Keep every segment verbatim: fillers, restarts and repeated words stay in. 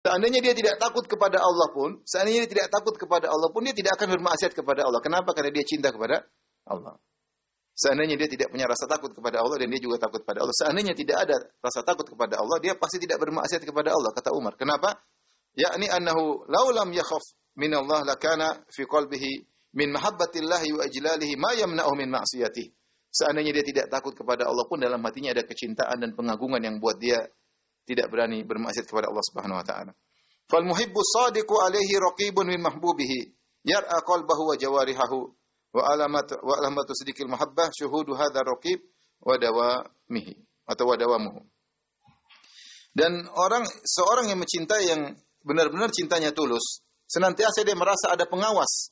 Seandainya dia tidak takut kepada Allah pun, seandainya dia tidak takut kepada Allah pun, dia tidak akan bermaksiat kepada Allah. Kenapa? Karena dia cinta kepada Allah. Seandainya dia tidak punya rasa takut kepada Allah dan dia juga takut kepada Allah. Seandainya tidak ada rasa takut kepada Allah, dia pasti tidak bermaksiat kepada Allah, kata Umar. Kenapa? Yakni annahu law lam yakhaf min Allah lakana fi qalbihi min mahabbatillahi wa ijlalihi ma yamna'uhu min ma'siyatihi. Seandainya dia tidak takut kepada Allah pun, dalam hatinya ada kecintaan dan pengagungan yang buat dia tidak berani bermaksiat kepada Allah Subhanahu wa taala. Fal muhibbu shadiqu alaihi raqibun min mahbubihi yar'a qalbahu wa jawarihahu wa alamat wa alamatu sidqil mahabbah syuhudu hadzal raqib wa dawamihi atau wa dawamuhu. Dan orang seorang yang mencintai, yang benar-benar cintanya tulus, senantiasa dia merasa ada pengawas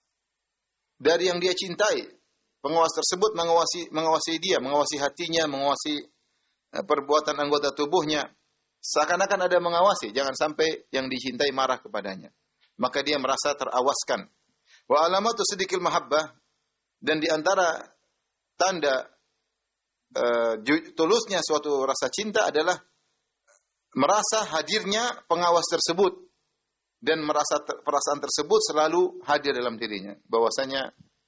dari yang dia cintai. Pengawas tersebut mengawasi mengawasi dia, mengawasi hatinya, mengawasi perbuatan anggota tubuhnya. Seakan-akan ada mengawasi, jangan sampai yang dicintai marah kepadanya. Maka dia merasa terawaskan. Wa alamatu sidqil mahabbah, dan di antara tanda uh, tulusnya suatu rasa cinta adalah merasa hadirnya pengawas tersebut, dan merasa ter, perasaan tersebut selalu hadir dalam dirinya. Bahwasanya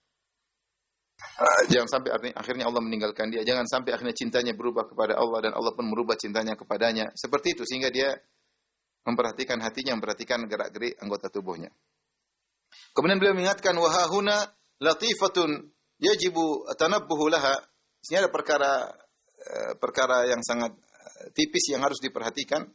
Uh, jangan sampai akhirnya Allah meninggalkan dia. Jangan sampai akhirnya cintanya berubah kepada Allah dan Allah pun merubah cintanya kepadanya. Seperti itu, sehingga dia memperhatikan hatinya, memperhatikan gerak-gerik anggota tubuhnya. Kemudian beliau mengingatkan, wa hahuna latifatun yajibu tanabbuhu laha. Ini ada perkara uh, perkara yang sangat uh, tipis yang harus diperhatikan.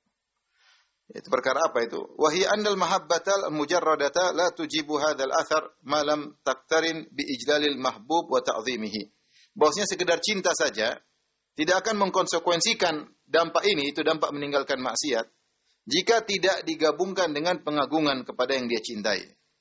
Itu perkara apa itu? Wa hiya annal mahabbatal mujarradata la tujibu hadzal athar ma lam taqtarin bi ijlalil mahbub wa ta'zimihi. Bahwasanya sekedar cinta saja tidak akan mengkonsekuensikan dampak ini, itu dampak meninggalkan maksiat, jika tidak digabungkan dengan pengagungan kepada yang dia cintai.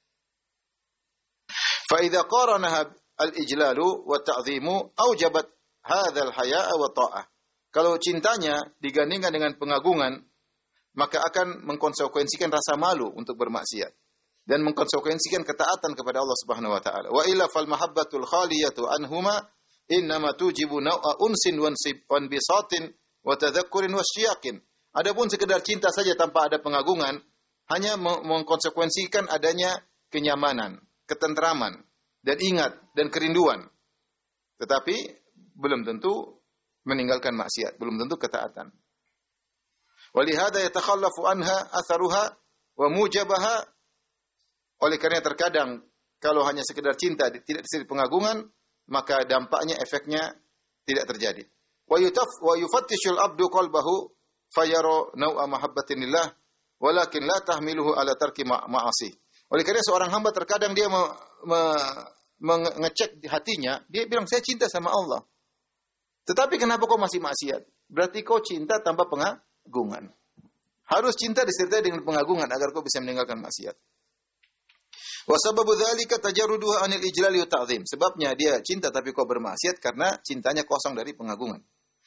Fa idza qaranaha al-ijlalu wa ta'zimu aujabat hadzal haya'a wa ta'ah. Kalau cintanya digandingkan dengan pengagungan, maka akan mengkonsekuensikan rasa malu untuk bermaksiat dan mengkonsekuensikan ketaatan kepada Allah Subhanahu wa taala. Wa illa fal mahabbatul khaliyatu anhuma innama tujibu naw'a unsin wa bisatin wa tadhakkurin wasyaqin. Adapun sekedar cinta saja tanpa ada pengagungan hanya mengkonsekuensikan adanya kenyamanan, ketentraman, dan ingat dan kerinduan. Tetapi belum tentu meninggalkan maksiat, belum tentu ketaatan. Walihada yatakhallafu anha atharuha wa mujabaha. Oleh karena terkadang kalau hanya sekedar cinta tidak disertai pengagungan, maka dampaknya, efeknya tidak terjadi. Wa yutaf wa yufattishul abdu qalbahu fayara naw'a mahabbatin lillah walakin la tahmiluhu ala tarki ma'asi. Oleh karena seorang hamba terkadang dia me, me, mengecek di hatinya, dia bilang saya cinta sama Allah. Tetapi kenapa kau masih maksiat? Berarti kau cinta tanpa pengagungan. Pengagungan. Harus cinta disertai dengan pengagungan agar kau bisa meninggalkan maksiat. Wa sababu dzalika tajarruduhu anil ijlali wa ta'zim. Sebabnya dia cinta tapi kau bermaksiat karena cintanya kosong dari pengagungan.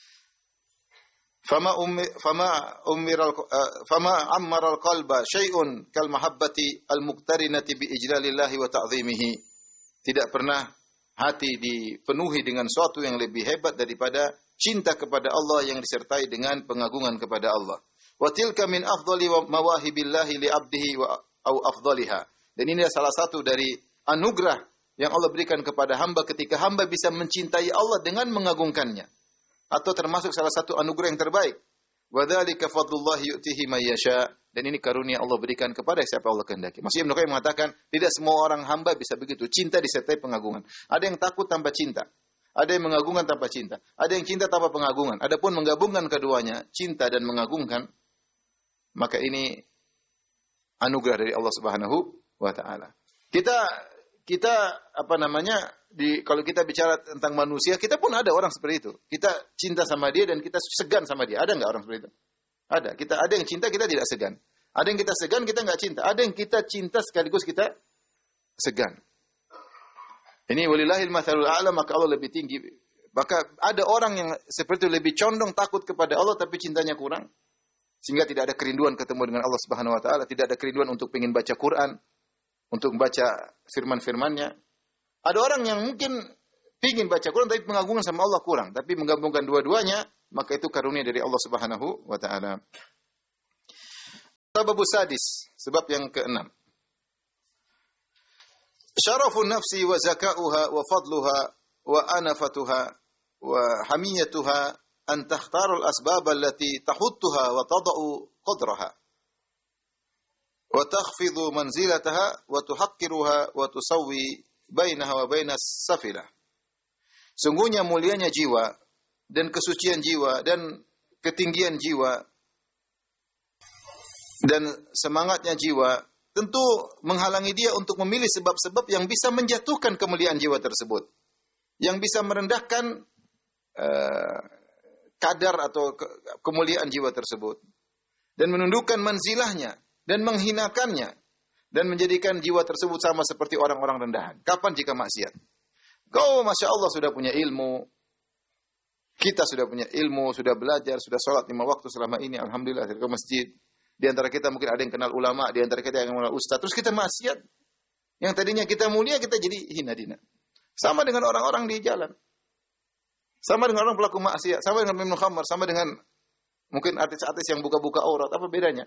Fama ummi fama ummiral uh, fama ammaral qalba syai'un kal mahabbati al muqtarinati bi ijlalillahi wa ta'zimihi. Tidak pernah hati dipenuhi dengan suatu yang lebih hebat daripada cinta kepada Allah yang disertai dengan pengagungan kepada Allah. Wa tilka min afdhali mawahibillahi li 'abdihi wa au afdhaliha. Dan ini adalah salah satu dari anugerah yang Allah berikan kepada hamba ketika hamba bisa mencintai Allah dengan mengagungkannya. Atau termasuk salah satu anugerah yang terbaik. Wa dzalika fadlullahi yu'tihi may yasha. Dan ini karunia Allah berikan kepada siapa Allah kehendaki. Maksudnya Ibnu Qayyim mengatakan tidak semua orang hamba bisa begitu, cinta disertai pengagungan. Ada yang takut tanpa cinta. Ada yang mengagungkan tanpa cinta. Ada yang cinta tanpa pengagungan. Adapun menggabungkan keduanya, cinta dan mengagungkan, maka ini anugerah dari Allah Subhanahu wa taala. Kita kita apa namanya di kalau kita bicara tentang manusia, kita pun ada orang seperti itu. Kita cinta sama dia dan kita segan sama dia. Ada enggak orang seperti itu? Ada. Kita ada yang cinta, kita tidak segan. Ada yang kita segan, kita enggak cinta. Ada yang kita cinta sekaligus kita segan. Ini walillahil matsalul a'la, maka Allah lebih tinggi. Maka ada orang yang seperti itu lebih condong takut kepada Allah tapi cintanya kurang. Sehingga tidak ada kerinduan ketemu dengan Allah Subhanahu wa taala, tidak ada kerinduan untuk ingin baca Quran, untuk membaca firman-firman-Nya. Ada orang yang mungkin ingin baca Quran tapi pengagungan sama Allah kurang, tapi menggabungkan dua-duanya, maka itu karunia dari Allah Subhanahu wa taala. As-sababu sadis, sebab yang keenam. Syarafun nafsi wa zaka'uha wa fadluha wa anafatuha wa hamiyatuha an takhtaru al-asbab allati tahuttuha wa tada'u qadraha wa takhfidu manzilataha wa tuhaqqiruha wa tusawwi bainaha wa bainas safilah. Sungguhnya mulianya jiwa dan kesucian jiwa dan ketinggian jiwa dan semangatnya jiwa tentu menghalangi dia untuk memilih sebab-sebab yang bisa menjatuhkan kemuliaan jiwa tersebut, yang bisa merendahkan uh, kadar atau ke kemuliaan jiwa tersebut, dan menundukkan manzilahnya, dan menghinakannya, dan menjadikan jiwa tersebut sama seperti orang-orang rendahan. Kapan jika maksiat? Kau Masya Allah sudah punya ilmu, kita sudah punya ilmu, sudah belajar, sudah sholat lima waktu selama ini, alhamdulillah, dari ke masjid. Di antara kita mungkin ada yang kenal ulama, di antara kita yang kenal ustaz. Terus kita maksiat. Yang tadinya kita mulia, kita jadi hina-dina. Sama dengan orang-orang di jalan. Sama dengan orang pelaku maksiat. Sama dengan minum khamar. Sama dengan mungkin artis-artis yang buka-buka aurat. Apa bedanya?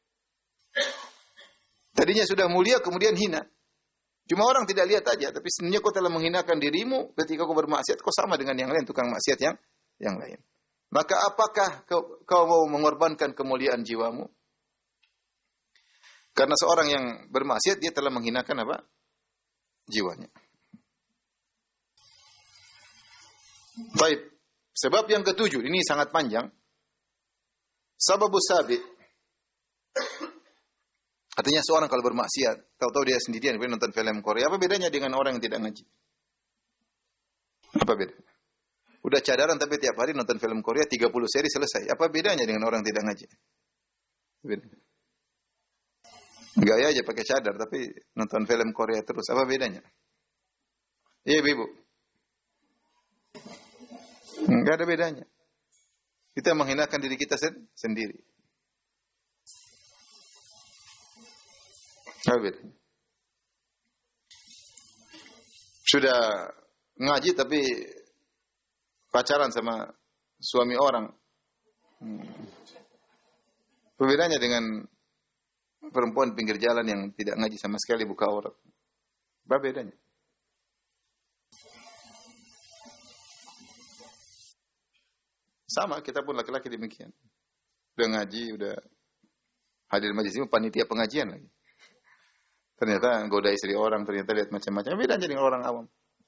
Tadinya sudah mulia, kemudian hina. Cuma orang tidak lihat aja. Tapi sebenarnya kau telah menghinakan dirimu ketika kau bermaksiat. Kau sama dengan yang lain, tukang maksiat yang yang lain. Maka apakah kau, kau mau mengorbankan kemuliaan jiwamu? Karena seorang yang bermaksiat, dia telah menghinakan apa? Jiwanya. Baik. Sebab yang ketujuh, ini sangat panjang. Sababus sabi. Artinya seorang kalau bermaksiat, tahu-tahu dia sendirian, dia nonton film Korea, apa bedanya dengan orang yang tidak ngaji? Apa beda? Udah cadaran tapi tiap hari nonton film Korea, tiga puluh seri selesai. Apa bedanya dengan orang yang tidak ngaji? Beda. Gaya aja pakai cadar, tapi nonton film Korea terus. Apa bedanya? Iya, Ibu. Enggak ada bedanya. Kita menghinakan diri kita sen sendiri. Apa bedanya? Sudah ngaji tapi pacaran sama suami orang. Hmm. Perbedaannya dengan perempuan pinggir jalan yang tidak ngaji sama sekali, buka aurat. Apa bedanya? Sama, kita pun laki-laki demikian. Udah ngaji, udah hadir majelis ini, panitia pengajian lagi. Ternyata goda istri orang, ternyata lihat macam-macam. Bedanya dengan orang awam.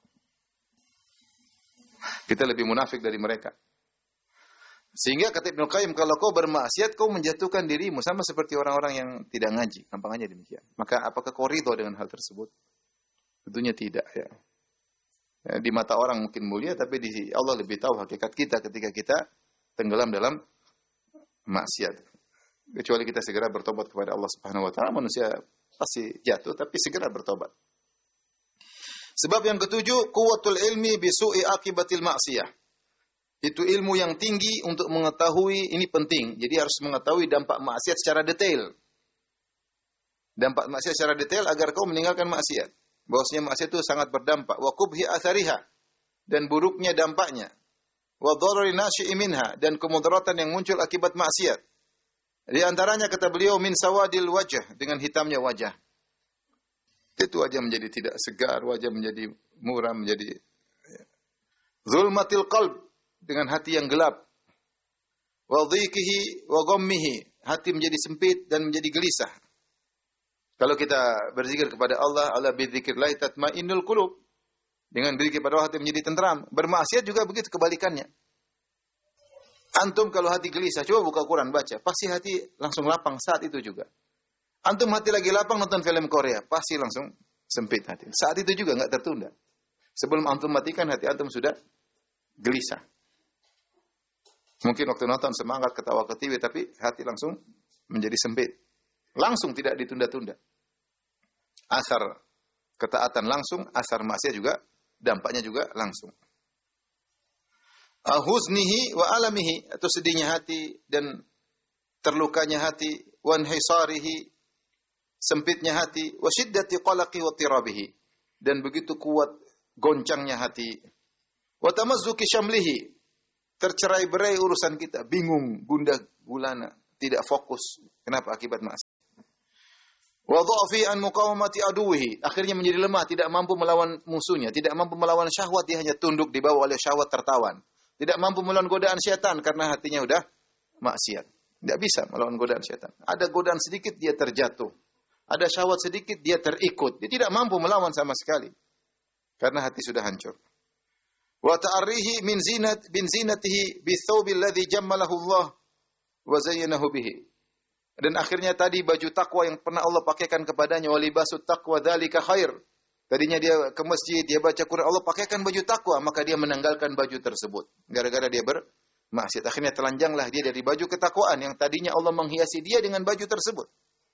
Kita lebih munafik dari mereka. Sehingga kata Ibnu Qayyim, kalau kau bermaksiat, kau menjatuhkan dirimu sama seperti orang-orang yang tidak ngaji. Gampangnya demikian. Maka apakah kau ridho dengan hal tersebut? Tentunya tidak. Ya. Ya, di mata orang mungkin mulia, tapi di Allah lebih tahu hakikat kita ketika kita tenggelam dalam maksiat. Kecuali kita segera bertobat kepada Allah Subhanahu Wa Taala, manusia pasti jatuh, tapi segera bertobat. Sebab yang ketujuh, quwwatul ilmi bisu'i akibatil maksiyah. Itu ilmu yang tinggi untuk mengetahui, ini penting. Jadi harus mengetahui dampak maksiat secara detail. Dampak maksiat secara detail agar kau meninggalkan maksiat. Bahwasanya maksiat itu sangat berdampak. Wa qubhi athariha, dan buruknya dampaknya. Wa dharari nasyi'i minha, dan kemudaratan yang muncul akibat maksiat. Di antaranya kata beliau, min sawadil wajah, dengan hitamnya wajah. Itu wajah menjadi tidak segar, wajah menjadi muram, menjadi zulmatil qalb, dengan hati yang gelap. Wa dhikihi wa ghammihi, hati menjadi sempit dan menjadi gelisah. Kalau kita berzikir kepada Allah, ala bidzikrillah tatmainnul qulub. Dengan berzikir kepada Allah hati menjadi tenteram. Bermaksiat juga begitu kebalikannya. Antum kalau hati gelisah, coba buka Quran baca, pasti hati langsung lapang saat itu juga. Antum hati lagi lapang nonton film Korea, pasti langsung sempit hati. Saat itu juga enggak tertunda. Sebelum antum matikan, hati antum sudah gelisah. Mungkin waktu nonton semangat, ketawa ketiwi, tapi hati langsung menjadi sempit. Langsung tidak ditunda-tunda. Asar ketaatan langsung, asar maksiat juga, dampaknya juga langsung. Huznihi wa alamihi, atau sedihnya hati dan terlukanya hati, wa inhisarihi, sempitnya hati, wa syiddati qalaqi wa tirabihi, dan begitu kuat goncangnya hati, wa tamazzuki syamlihi, tercerai-berai urusan kita, bingung, gundah gulana, tidak fokus. Kenapa? Akibat maksiat. Wa dha'fi an muqawamati aduwihi. Akhirnya menjadi lemah, tidak mampu melawan musuhnya, tidak mampu melawan syahwat, dia hanya tunduk dibawa oleh syahwat tertawan. Tidak mampu melawan godaan syaitan karena hatinya sudah maksiat. Tidak bisa melawan godaan syaitan. Ada godaan sedikit dia terjatuh. Ada syahwat sedikit dia terikut. Dia tidak mampu melawan sama sekali. Karena hati sudah hancur. Wa ta'arrihi min zinat bin zinatihi bi thawbil ladzi jammalahu Allah wa zayyanahu bihi. Dan akhirnya tadi baju takwa yang pernah Allah pakaikan kepadanya, wa libasut taqwa dzalika khair. Tadinya dia ke masjid, dia baca Quran, Allah pakaikan baju takwa, maka dia menanggalkan baju tersebut. Gara-gara dia bermaksiat. Akhirnya telanjanglah dia dari baju ketakwaan yang tadinya Allah menghiasi dia dengan baju tersebut.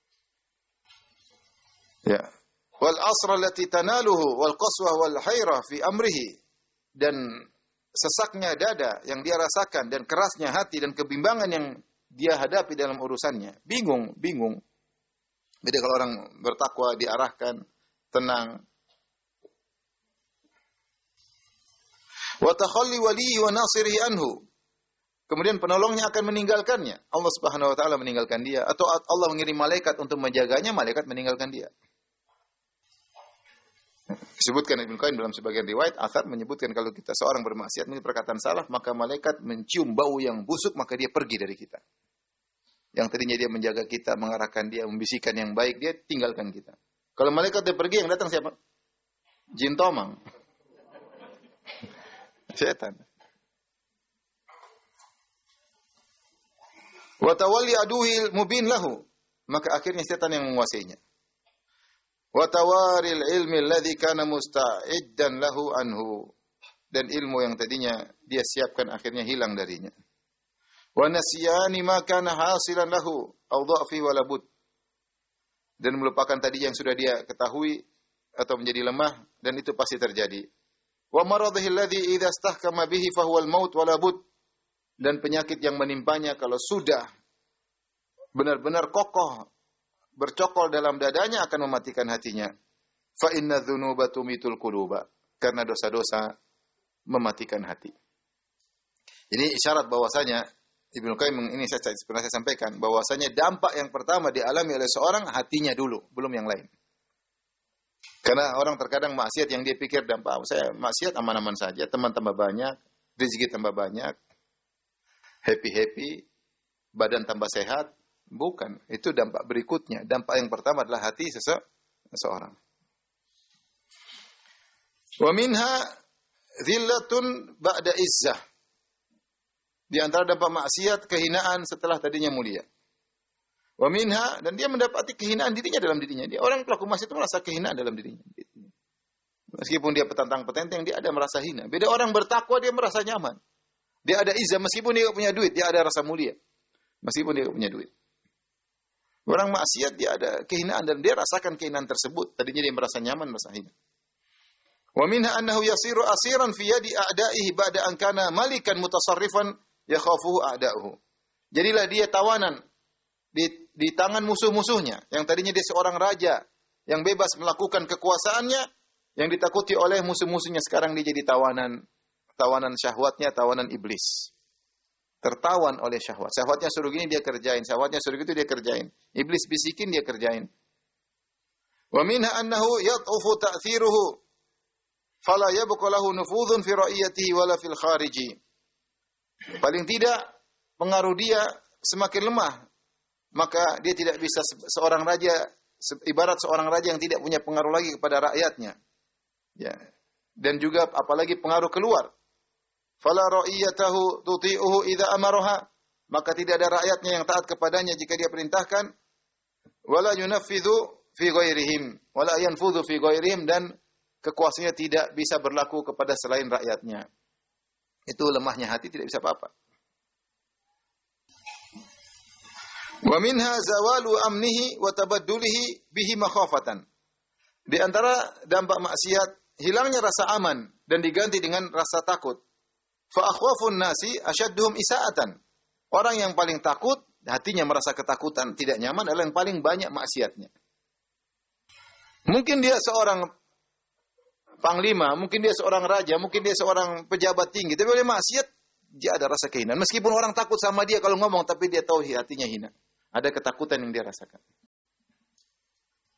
Ya. Wal asra allati tanaluhu wal qaswa wal haira fi amrihi. Dan sesaknya dada yang dia rasakan dan kerasnya hati dan kebimbangan yang dia hadapi dalam urusannya. Bingung, bingung. Jadi kalau orang bertakwa diarahkan, tenang. Wa takhalli walihi wa nasirihi anhu. Kemudian penolongnya akan meninggalkannya. Allah Subhanahu wa taala meninggalkan dia atau Allah mengirim malaikat untuk menjaganya, malaikat meninggalkan dia. Disebutkan Ibnu Qayyim dalam sebagian riwayat athar menyebutkan kalau kita seorang bermaksiat ini perkataan salah, maka malaikat mencium bau yang busuk, maka dia pergi dari kita. Yang tadinya dia menjaga kita, mengarahkan dia, membisikkan yang baik, dia tinggalkan kita. Kalau malaikat dia pergi, yang datang siapa? Jin tomang. Setan. Wa tawalli aduhil mubin lahu. Maka akhirnya setan yang menguasainya. Wa tawaril ilmi alladhi kana musta'iddan lahu anhu. Dan ilmu yang tadinya dia siapkan akhirnya hilang darinya. Wa nasyani ma kana hasilan lahu aw dha'fi wa labud. Dan melupakan tadi yang sudah dia ketahui atau menjadi lemah dan itu pasti terjadi. Wa maradhihi alladhi idza istahkama bihi fa huwa al-maut wa labud. Dan penyakit yang menimpanya kalau sudah benar-benar kokoh bercokol dalam dadanya akan mematikan hatinya. Fa inna dzunuba tumitul quluba. Karena dosa-dosa mematikan hati. Ini isyarat bahwasanya Ibnu Qayyim ini saya pernah saya sampaikan bahwasanya dampak yang pertama dialami oleh seorang hatinya dulu, belum yang lain. Karena orang terkadang maksiat yang dia pikir dampak saya maksiat aman-aman saja, teman tambah banyak, rezeki tambah banyak, happy-happy, badan tambah sehat. Bukan, itu dampak berikutnya. Dampak yang pertama adalah hati sese- seseorang. Wa minha dhillatun ba'da izzah. Di antara dampak maksiat kehinaan setelah tadinya mulia. Wa minha, dan dia mendapati kehinaan dirinya dalam dirinya. Dia orang pelaku maksiat itu merasa kehinaan dalam dirinya. Meskipun dia petantang petenteng, dia ada merasa hina. Beda orang bertakwa, dia merasa nyaman. Dia ada izzah meskipun dia tidak punya duit, dia ada rasa mulia. Meskipun dia tidak punya duit. Orang maksiat dia ada kehinaan dan dia rasakan kehinaan tersebut. Tadinya dia merasa nyaman, merasa hina. Wa minha annahu yasiru asiran fi yadi a'da'ihi ba'da an kana malikan mutasarrifan yakhafuhu a'da'uhu. Jadilah dia tawanan di, di tangan musuh-musuhnya. Yang tadinya dia seorang raja yang bebas melakukan kekuasaannya, yang ditakuti oleh musuh-musuhnya, sekarang dia jadi tawanan, tawanan syahwatnya, tawanan iblis. Tertawan oleh syahwat. Syahwatnya suruh gini dia kerjain, syahwatnya suruh gitu dia kerjain. Iblis bisikin dia kerjain. Wa minha annahu yad'ufu ta'thiruhu fala yabqa lahu nufudhun fi ra'iyatihi wala fil khariji. Paling tidak pengaruh dia semakin lemah, maka dia tidak bisa seorang raja, ibarat seorang raja yang tidak punya pengaruh lagi kepada rakyatnya. Ya. Dan juga apalagi pengaruh keluar. Fala ra'iyatahu tuti'uhu idza amaraha, maka tidak ada rakyatnya yang taat kepadanya jika dia perintahkan. Wala yunaffidhu fi ghairihim, wala yanfudhu fi ghairihim, dan kekuasaannya tidak bisa berlaku kepada selain rakyatnya. Itu lemahnya hati, tidak bisa apa-apa. Wa minha zawalu amnihi wa tabaddulihi bihi makhafatan. Di antara dampak maksiat, hilangnya rasa aman dan diganti dengan rasa takut. Fa akhwafun nasi asyadduhum isaatan. Orang yang paling takut, hatinya merasa ketakutan, tidak nyaman, adalah yang paling banyak maksiatnya. Mungkin dia seorang panglima, mungkin dia seorang raja, mungkin dia seorang pejabat tinggi, tapi oleh maksiat dia ada rasa kehinaan. Meskipun orang takut sama dia kalau ngomong, tapi dia tahu hatinya hina. Ada ketakutan yang dia rasakan.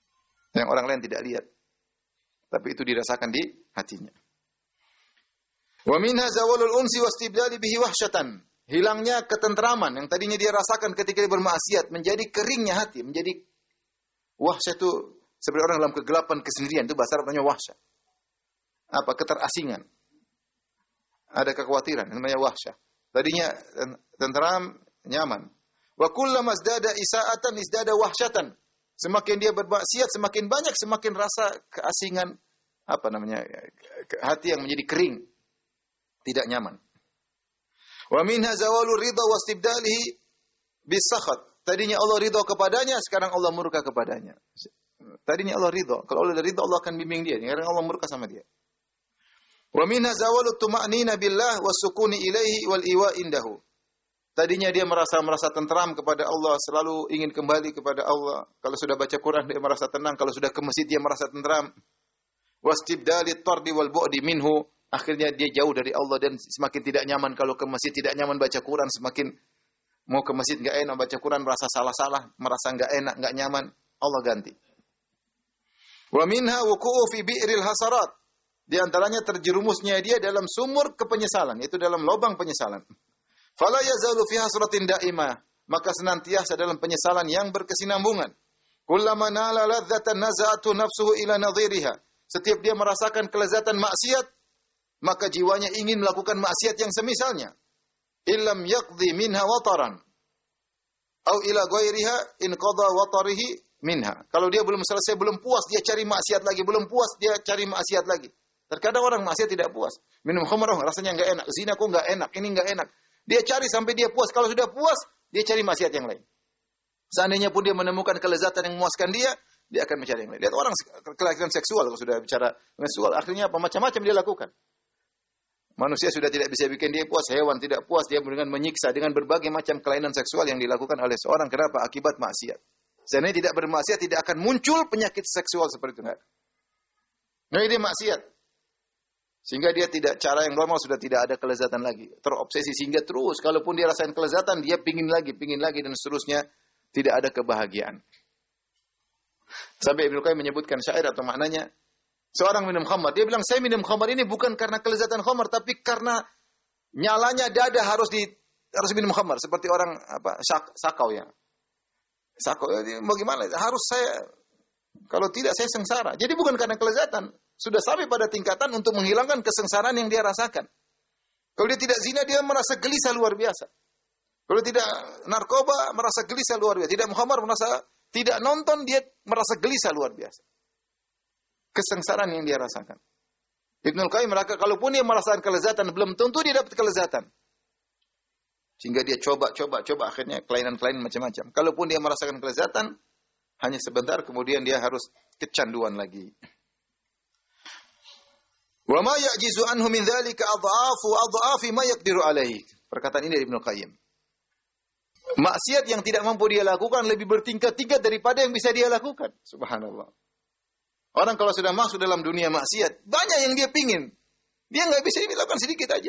yang orang lain tidak lihat. Tapi itu dirasakan di hatinya. Wa minha zawalul unsi wastibdali bihi wahsyatan. Hilangnya ketentraman yang tadinya dia rasakan ketika dia bermaksiat menjadi keringnya hati, menjadi wahsyah itu seperti orang dalam kegelapan kesendirian, itu bahasa Arabnya wahsyah. Apa? Keterasingan. Ada kekhawatiran namanya wahsyah. Tadinya tenteram, nyaman. Wa kullama izdada isaatan izdada wahsyatan. Semakin dia bermaksiat, semakin banyak, semakin rasa keasingan, apa namanya, hati yang menjadi kering, tidak nyaman. Wa minha zawalur ridha wastibdalihi bisakhat. Tadinya Allah ridha kepadanya, sekarang Allah murka kepadanya. Tadinya Allah ridha, kalau Allah ridha Allah akan bimbing dia, sekarang Allah murka sama dia. Wa minha zawalut tuma'nina billah wasukuni ilaihi wal iwa indahu. Tadinya dia merasa merasa tenteram kepada Allah, selalu ingin kembali kepada Allah. Kalau sudah baca Quran dia merasa tenang, kalau sudah ke masjid dia merasa tenteram. Wastibdalit tardi wal bu'di minhu. Akhirnya dia jauh dari Allah dan semakin tidak nyaman kalau ke masjid, tidak nyaman baca Quran, semakin mau ke masjid enggak enak baca Quran, merasa salah-salah, merasa enggak enak, enggak nyaman, Allah ganti. Wa minha wuqu'u fi bi'ril hasarat. Di antaranya terjerumusnya dia dalam sumur kepenyesalan, yaitu dalam lubang penyesalan. Fala yazalu fi hasratin daimah, maka senantiasa dalam penyesalan yang berkesinambungan. Kullama nala ladzatan naza'atu nafsuhu ila nadhiriha. Setiap dia merasakan kelezatan maksiat, maka jiwanya ingin melakukan maksiat yang semisalnya. Illam yaqdi minha wataran au ila ghairiha in qada watarihi minha. Kalau dia belum selesai, belum puas, dia cari maksiat lagi, belum puas, dia cari maksiat lagi. Terkadang orang maksiat tidak puas. Minum khamr, oh, rasanya enggak enak, zina kok enggak enak, ini enggak enak. Dia cari sampai dia puas. Kalau sudah puas, dia cari maksiat yang lain. Seandainya pun dia menemukan kelezatan yang memuaskan dia, dia akan mencari yang lain. Lihat orang kelainan seksual, kalau sudah bicara seksual, akhirnya apa? Macam-macam dia lakukan. Manusia sudah tidak bisa bikin dia puas, hewan tidak puas, dia dengan menyiksa, dengan berbagai macam kelainan seksual yang dilakukan oleh seorang. Kenapa? Akibat maksiat. Seandainya tidak bermaksiat, tidak akan muncul penyakit seksual seperti itu. Enggak. Nah, ini maksiat. Sehingga dia tidak, cara yang normal sudah tidak ada kelezatan lagi. Terobsesi sehingga terus, kalaupun dia rasain kelezatan, dia pingin lagi, pingin lagi, dan seterusnya. Tidak ada kebahagiaan. Sampai Ibnu Qayyim menyebutkan syair atau maknanya, seorang minum khamar, dia bilang, saya minum khamar ini bukan karena kelezatan khamar, tapi karena nyalanya dada harus di harus minum khamar. Seperti orang apa sak, sakau ya. Sakau, ya, bagaimana? Harus saya, kalau tidak saya sengsara. Jadi bukan karena kelezatan. Sudah sampai pada tingkatan untuk menghilangkan kesengsaraan yang dia rasakan. Kalau dia tidak zina, dia merasa gelisah luar biasa. Kalau tidak narkoba, merasa gelisah luar biasa. Tidak mukhamar, merasa tidak nonton, dia merasa gelisah luar biasa. Kesengsaraan yang dia rasakan. Ibnul Qayyim meraka, kalaupun dia merasakan kelezatan, belum tentu dia dapat kelezatan. Sehingga dia coba, coba, coba, akhirnya kelainan-kelainan macam-macam. Kalaupun dia merasakan kelezatan, hanya sebentar, kemudian dia harus kecanduan lagi. Wa ma ya'jizu anhu min dzalika adhafu adhafi ma yaqdiru alaihi. Perkataan ini dari Ibnu Qayyim. Maksiat yang tidak mampu dia lakukan lebih bertingkat-tingkat daripada yang bisa dia lakukan. Subhanallah. Orang kalau sudah masuk dalam dunia maksiat, banyak yang dia pingin. Dia enggak bisa melakukan sedikit aja.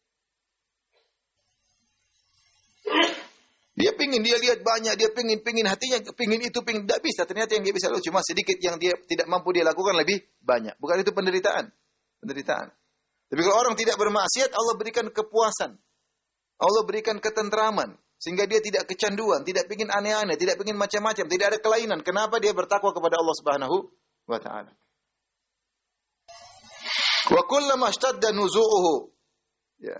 Dia pingin, dia lihat banyak, dia pingin, pingin hatinya, pingin itu, pingin, tidak bisa. Ternyata yang dia bisa lakukan cuma sedikit, yang dia tidak mampu dia lakukan lebih banyak. Bukan itu penderitaan. Penderitaan. Tapi kalau orang tidak bermaksiat, Allah berikan kepuasan. Allah berikan ketentraman. Sehingga dia tidak kecanduan, tidak ingin aneh-aneh, tidak ingin macam-macam, tidak ada kelainan. Kenapa dia bertakwa kepada Allah Subhanahu wa ta'ala. Wa kullama ishtadda nuzu'uhu. Ya.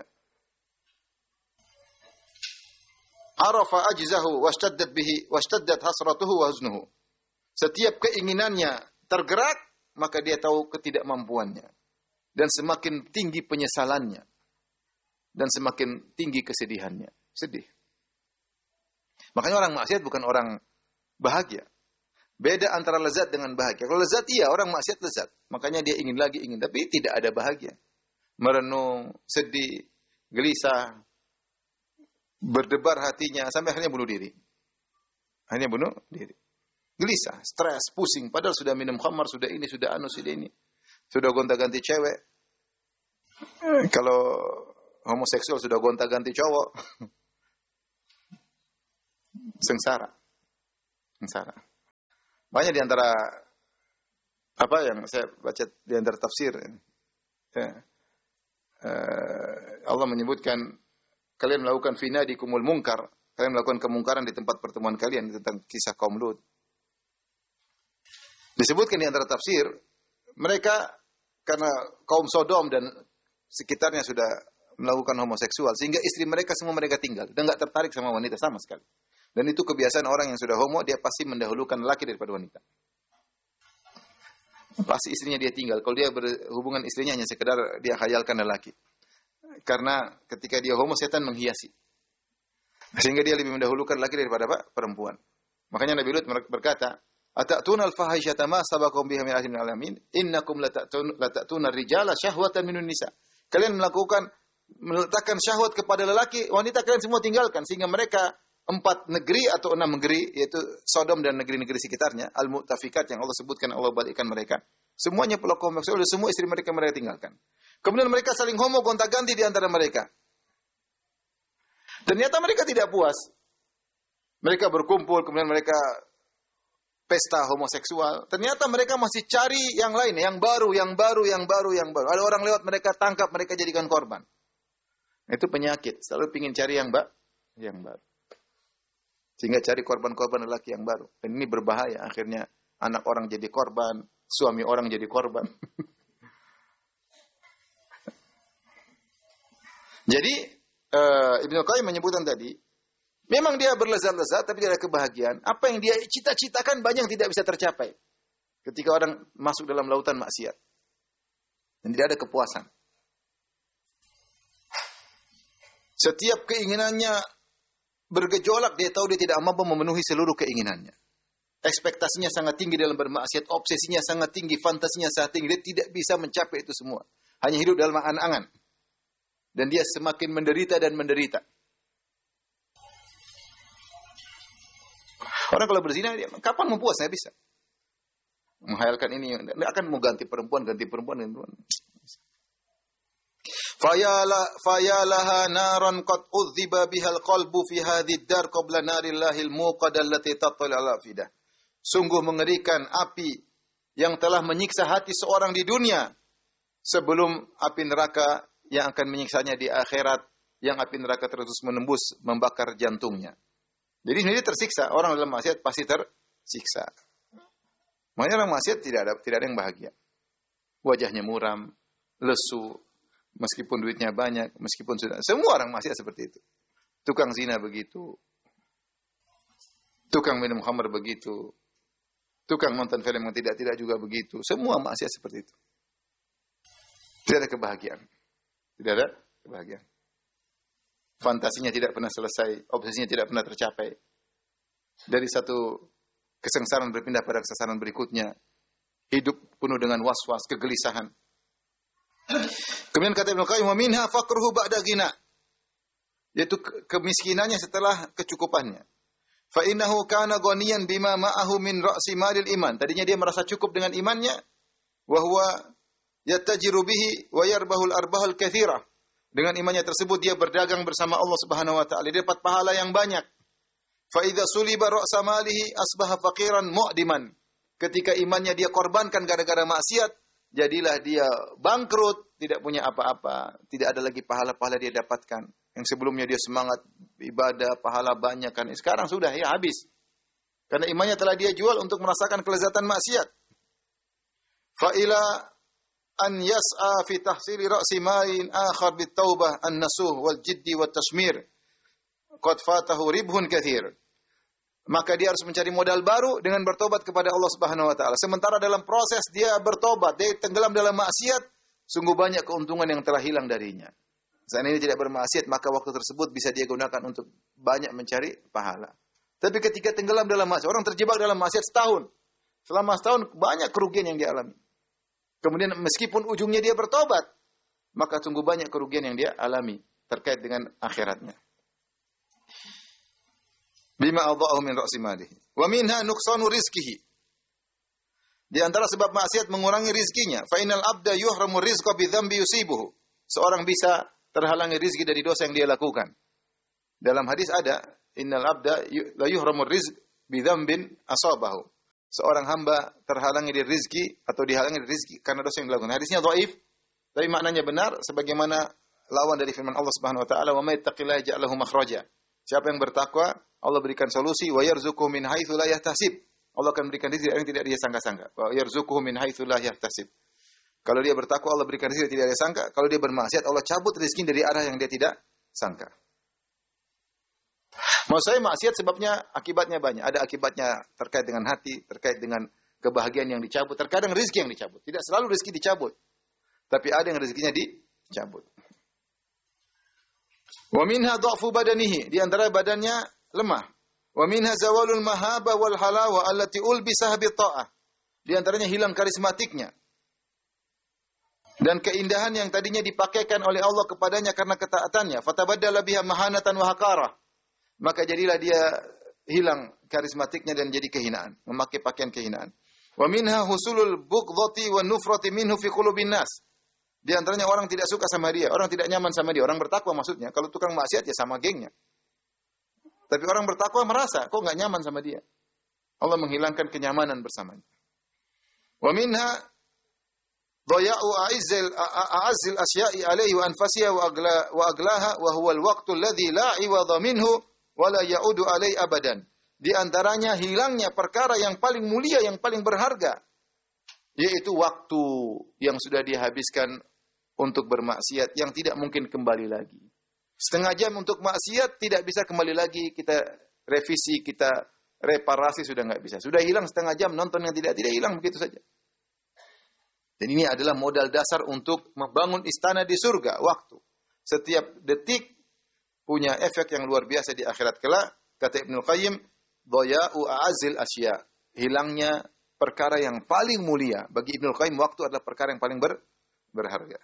Arafa ajzahu washtaddat bihi washtaddat hasratuhu wa huznuhu. Setiap keinginannya tergerak, maka dia tahu ketidakmampuannya. Dan semakin tinggi penyesalannya. Dan semakin tinggi kesedihannya. Sedih. Makanya orang maksiat bukan orang bahagia. Beda antara lezat dengan bahagia. Kalau lezat iya, orang maksiat lezat. Makanya dia ingin lagi, ingin. Tapi tidak ada bahagia. Merenung, sedih, gelisah, berdebar hatinya, sampai akhirnya bunuh diri. Hanya bunuh diri. Gelisah, stres, pusing. Padahal sudah minum khamar, sudah ini, sudah anu, sudah ini. Sudah gonta-ganti cewek. Kalau homoseksual sudah gonta-ganti cowok. Sengsara. Sengsara. Banyak di antara apa yang saya baca di antara tafsir, ya, uh, Allah menyebutkan kalian melakukan finadikumul munkar, kalian melakukan kemungkaran di tempat pertemuan kalian, tentang kisah kaum Lut. Disebutkan di antara tafsir, mereka karena kaum Sodom dan sekitarnya sudah melakukan homoseksual, sehingga istri mereka semua mereka tinggal dan nggak tertarik sama wanita sama sekali. Dan itu kebiasaan orang yang sudah homo, dia pasti mendahulukan laki daripada wanita. Pasti istrinya dia tinggal. Kalau dia berhubungan istrinya hanya sekedar dia khayalkan lelaki. Karena ketika dia homo, setan menghiasi. Sehingga dia lebih mendahulukan laki daripada apa? Perempuan. Makanya Nabi Lut berkata, "Atatuna al-fahisyata ma sabaqakum biha min ahadin minal alamin, innakum latatuna ar-rijala syahwatan minun nisa." Kalian melakukan meletakkan syahwat kepada lelaki, wanita kalian semua tinggalkan, sehingga mereka empat negeri atau enam negeri, yaitu Sodom dan negeri-negeri sekitarnya, al-mu'tafikat yang Allah sebutkan, Allah balikkan mereka. Semuanya pelaku homoseksual, semua istri mereka mereka tinggalkan. Kemudian mereka saling homo gonta-ganti di antara mereka. Ternyata mereka tidak puas. Mereka berkumpul, kemudian mereka pesta homoseksual. Ternyata mereka masih cari yang lain, yang baru, yang baru, yang baru, yang baru. Ada orang lewat, mereka tangkap, mereka jadikan korban. Itu penyakit, selalu ingin cari yang ba yang baru. Sehingga cari korban-korban lelaki yang baru. Dan ini berbahaya, akhirnya anak orang jadi korban, suami orang jadi korban. Jadi uh, Ibnu Qayyim menyebutkan tadi, memang dia berlezat-lezat tapi tidak ada kebahagiaan. Apa yang dia cita-citakan banyak tidak bisa tercapai. Ketika orang masuk dalam lautan maksiat. Dan tidak ada kepuasan. Setiap keinginannya bergejolak, dia tahu dia tidak mampu memenuhi seluruh keinginannya. Ekspektasinya sangat tinggi dalam bermaksiat, obsesinya sangat tinggi, fantasinya sangat tinggi. Dia tidak bisa mencapai itu semua. Hanya hidup dalam angan-angan. Dan dia semakin menderita dan menderita. Orang kalau berzina, dia, kapan mau puas? Saya bisa. Menghayalkan ini, dia akan mau ganti perempuan, ganti perempuan, ganti perempuan. Fayala fayalaha naran qad udhiba bihal qalbu fi hadhid dar qabla narillahil muqadah allati tattali ala afidah. Sungguh mengerikan api yang telah menyiksa hati seorang di dunia sebelum api neraka yang akan menyiksanya di akhirat, yang api neraka terus menembus membakar jantungnya. Jadi ini tersiksa, orang dalam maksiat pasti tersiksa. Makanya orang maksiat tidak ada tidak ada yang bahagia. Wajahnya muram, lesu, meskipun duitnya banyak, meskipun sudah, semua orang maksiat seperti itu. Tukang zina begitu. Tukang minum khamr begitu. Tukang nonton film yang tidak-tidak juga begitu. Semua maksiat seperti itu. Tidak ada kebahagiaan. Tidak ada kebahagiaan. Fantasinya tidak pernah selesai, obsesinya tidak pernah tercapai. Dari satu kesengsaraan berpindah pada kesengsaraan berikutnya. Hidup penuh dengan was-was, kegelisahan. Kemudian kata Ibnu Qayyim, "Wa minha faqruhu ba'da ghina." Yaitu kemiskinannya setelah kecukupannya. Fa innahu kana ghaniyan bima ma'ahu min ra'si malil iman. Tadinya dia merasa cukup dengan imannya, wa huwa yattajiru bihi wa yarbahul arbahal katsira. Dengan imannya tersebut dia berdagang bersama Allah Subhanahu wa taala, dia dapat pahala yang banyak. Fa idza suliba ra'sa malihi asbaha faqiran mu'diman. Ketika imannya dia korbankan gara-gara maksiat, jadilah dia bangkrut, tidak punya apa-apa, tidak ada lagi pahala-pahala dia dapatkan. Yang sebelumnya dia semangat ibadah, pahala banyak kan. Sekarang sudah ya habis. Karena imannya telah dia jual untuk merasakan kelezatan maksiat. Fa ila an yas'a fi tahsili ra'si ma'in akhar bit taubah an-nasuh wal jiddi wat tashmir. Qad fatahu ribhun katsir. Maka dia harus mencari modal baru dengan bertobat kepada Allah Subhanahu wa taala. Sementara dalam proses dia bertobat, dia tenggelam dalam maksiat, sungguh banyak keuntungan yang telah hilang darinya. Seandainya tidak bermaksiat, maka waktu tersebut bisa dia gunakan untuk banyak mencari pahala. Tapi ketika tenggelam dalam maksiat, orang terjebak dalam maksiat setahun. Selama setahun banyak kerugian yang dia alami. Kemudian meskipun ujungnya dia bertobat, maka sungguh banyak kerugian yang dia alami terkait dengan akhiratnya. Bima adha'ahu min ra'si malihi. Wa minha nuqsanu rizqihi. Di antara sebab maksiat mengurangi rizkinya. Fa innal abda yuhramu rizqa bi dzambi yusibuhu. Seorang bisa terhalangi rizki dari dosa yang dia lakukan. Dalam hadis ada, innal abda la yuhramu rizq bi dzambin asabahu. seorang hamba terhalangi dari rizki atau dihalangi dari rizki karena dosa yang dilakukan. Hadisnya dhaif, tapi maknanya benar sebagaimana lawan dari firman Allah Subhanahu wa taala, "Wa may yattaqillaha yaj'al lahu makhraja." Siapa yang bertakwa, Allah berikan solusi, "Wa yarzuquhu min haitsu la yahtasib." Allah akan berikan rezeki yang tidak dia sangka-sangka. "Wa yarzuquhu min haitsu la yahtasib." Kalau dia bertakwa, Allah berikan rezeki yang tidak dia sangka. Kalau dia bermaksiat, Allah cabut rezeki dari arah yang dia tidak sangka. Maksud saya maksiat sebabnya akibatnya banyak. Ada akibatnya terkait dengan hati, terkait dengan kebahagiaan yang dicabut, terkadang rezeki yang dicabut. Tidak selalu rezeki dicabut, tapi ada yang rezekinya dicabut. Wa minha dha'fu badanihi, di antara badannya lemah. Wa minha zawalul mahaba wal halawa allati ulbisah bi ta'ah. Di antaranya hilang karismatiknya dan keindahan yang tadinya dipakaikan oleh Allah kepadanya karena ketaatannya. Fatabaddala biha mahanatan wa haqarah. Maka jadilah dia hilang karismatiknya dan jadi kehinaan, memakai pakaian kehinaan. Wa minha husulul bughdati wan nufrati minhu fi qulubin nas. Di antaranya orang tidak suka sama dia, orang tidak nyaman sama dia, orang bertakwa maksudnya. Kalau tukang maksiat ya sama gengnya. Tapi orang bertakwa merasa kok enggak nyaman sama dia. Allah menghilangkan kenyamanan bersamanya. Wa minha dhaya'u a'izzil a'azzil asya'i alaihi wa anfasiha wa agla wa aglaha wa huwa al-waqtu alladhi la 'iwadha minhu wa la ya'udu alaihi abadan. Di antaranya hilangnya perkara yang paling mulia, yang paling berharga, yaitu waktu yang sudah dihabiskan untuk bermaksiat yang tidak mungkin kembali lagi. Setengah jam untuk maksiat tidak bisa kembali lagi, kita revisi, kita reparasi sudah enggak bisa. Sudah hilang setengah jam, nonton yang tidak tidak hilang begitu saja. Dan ini adalah modal dasar untuk membangun istana di surga, waktu. Setiap detik punya efek yang luar biasa di akhirat kelak. Kata Ibnu Qayyim, dhaya'u a'azil asya. Hilangnya perkara yang paling mulia. Bagi Ibnu Qayyim, waktu adalah perkara yang paling ber, berharga.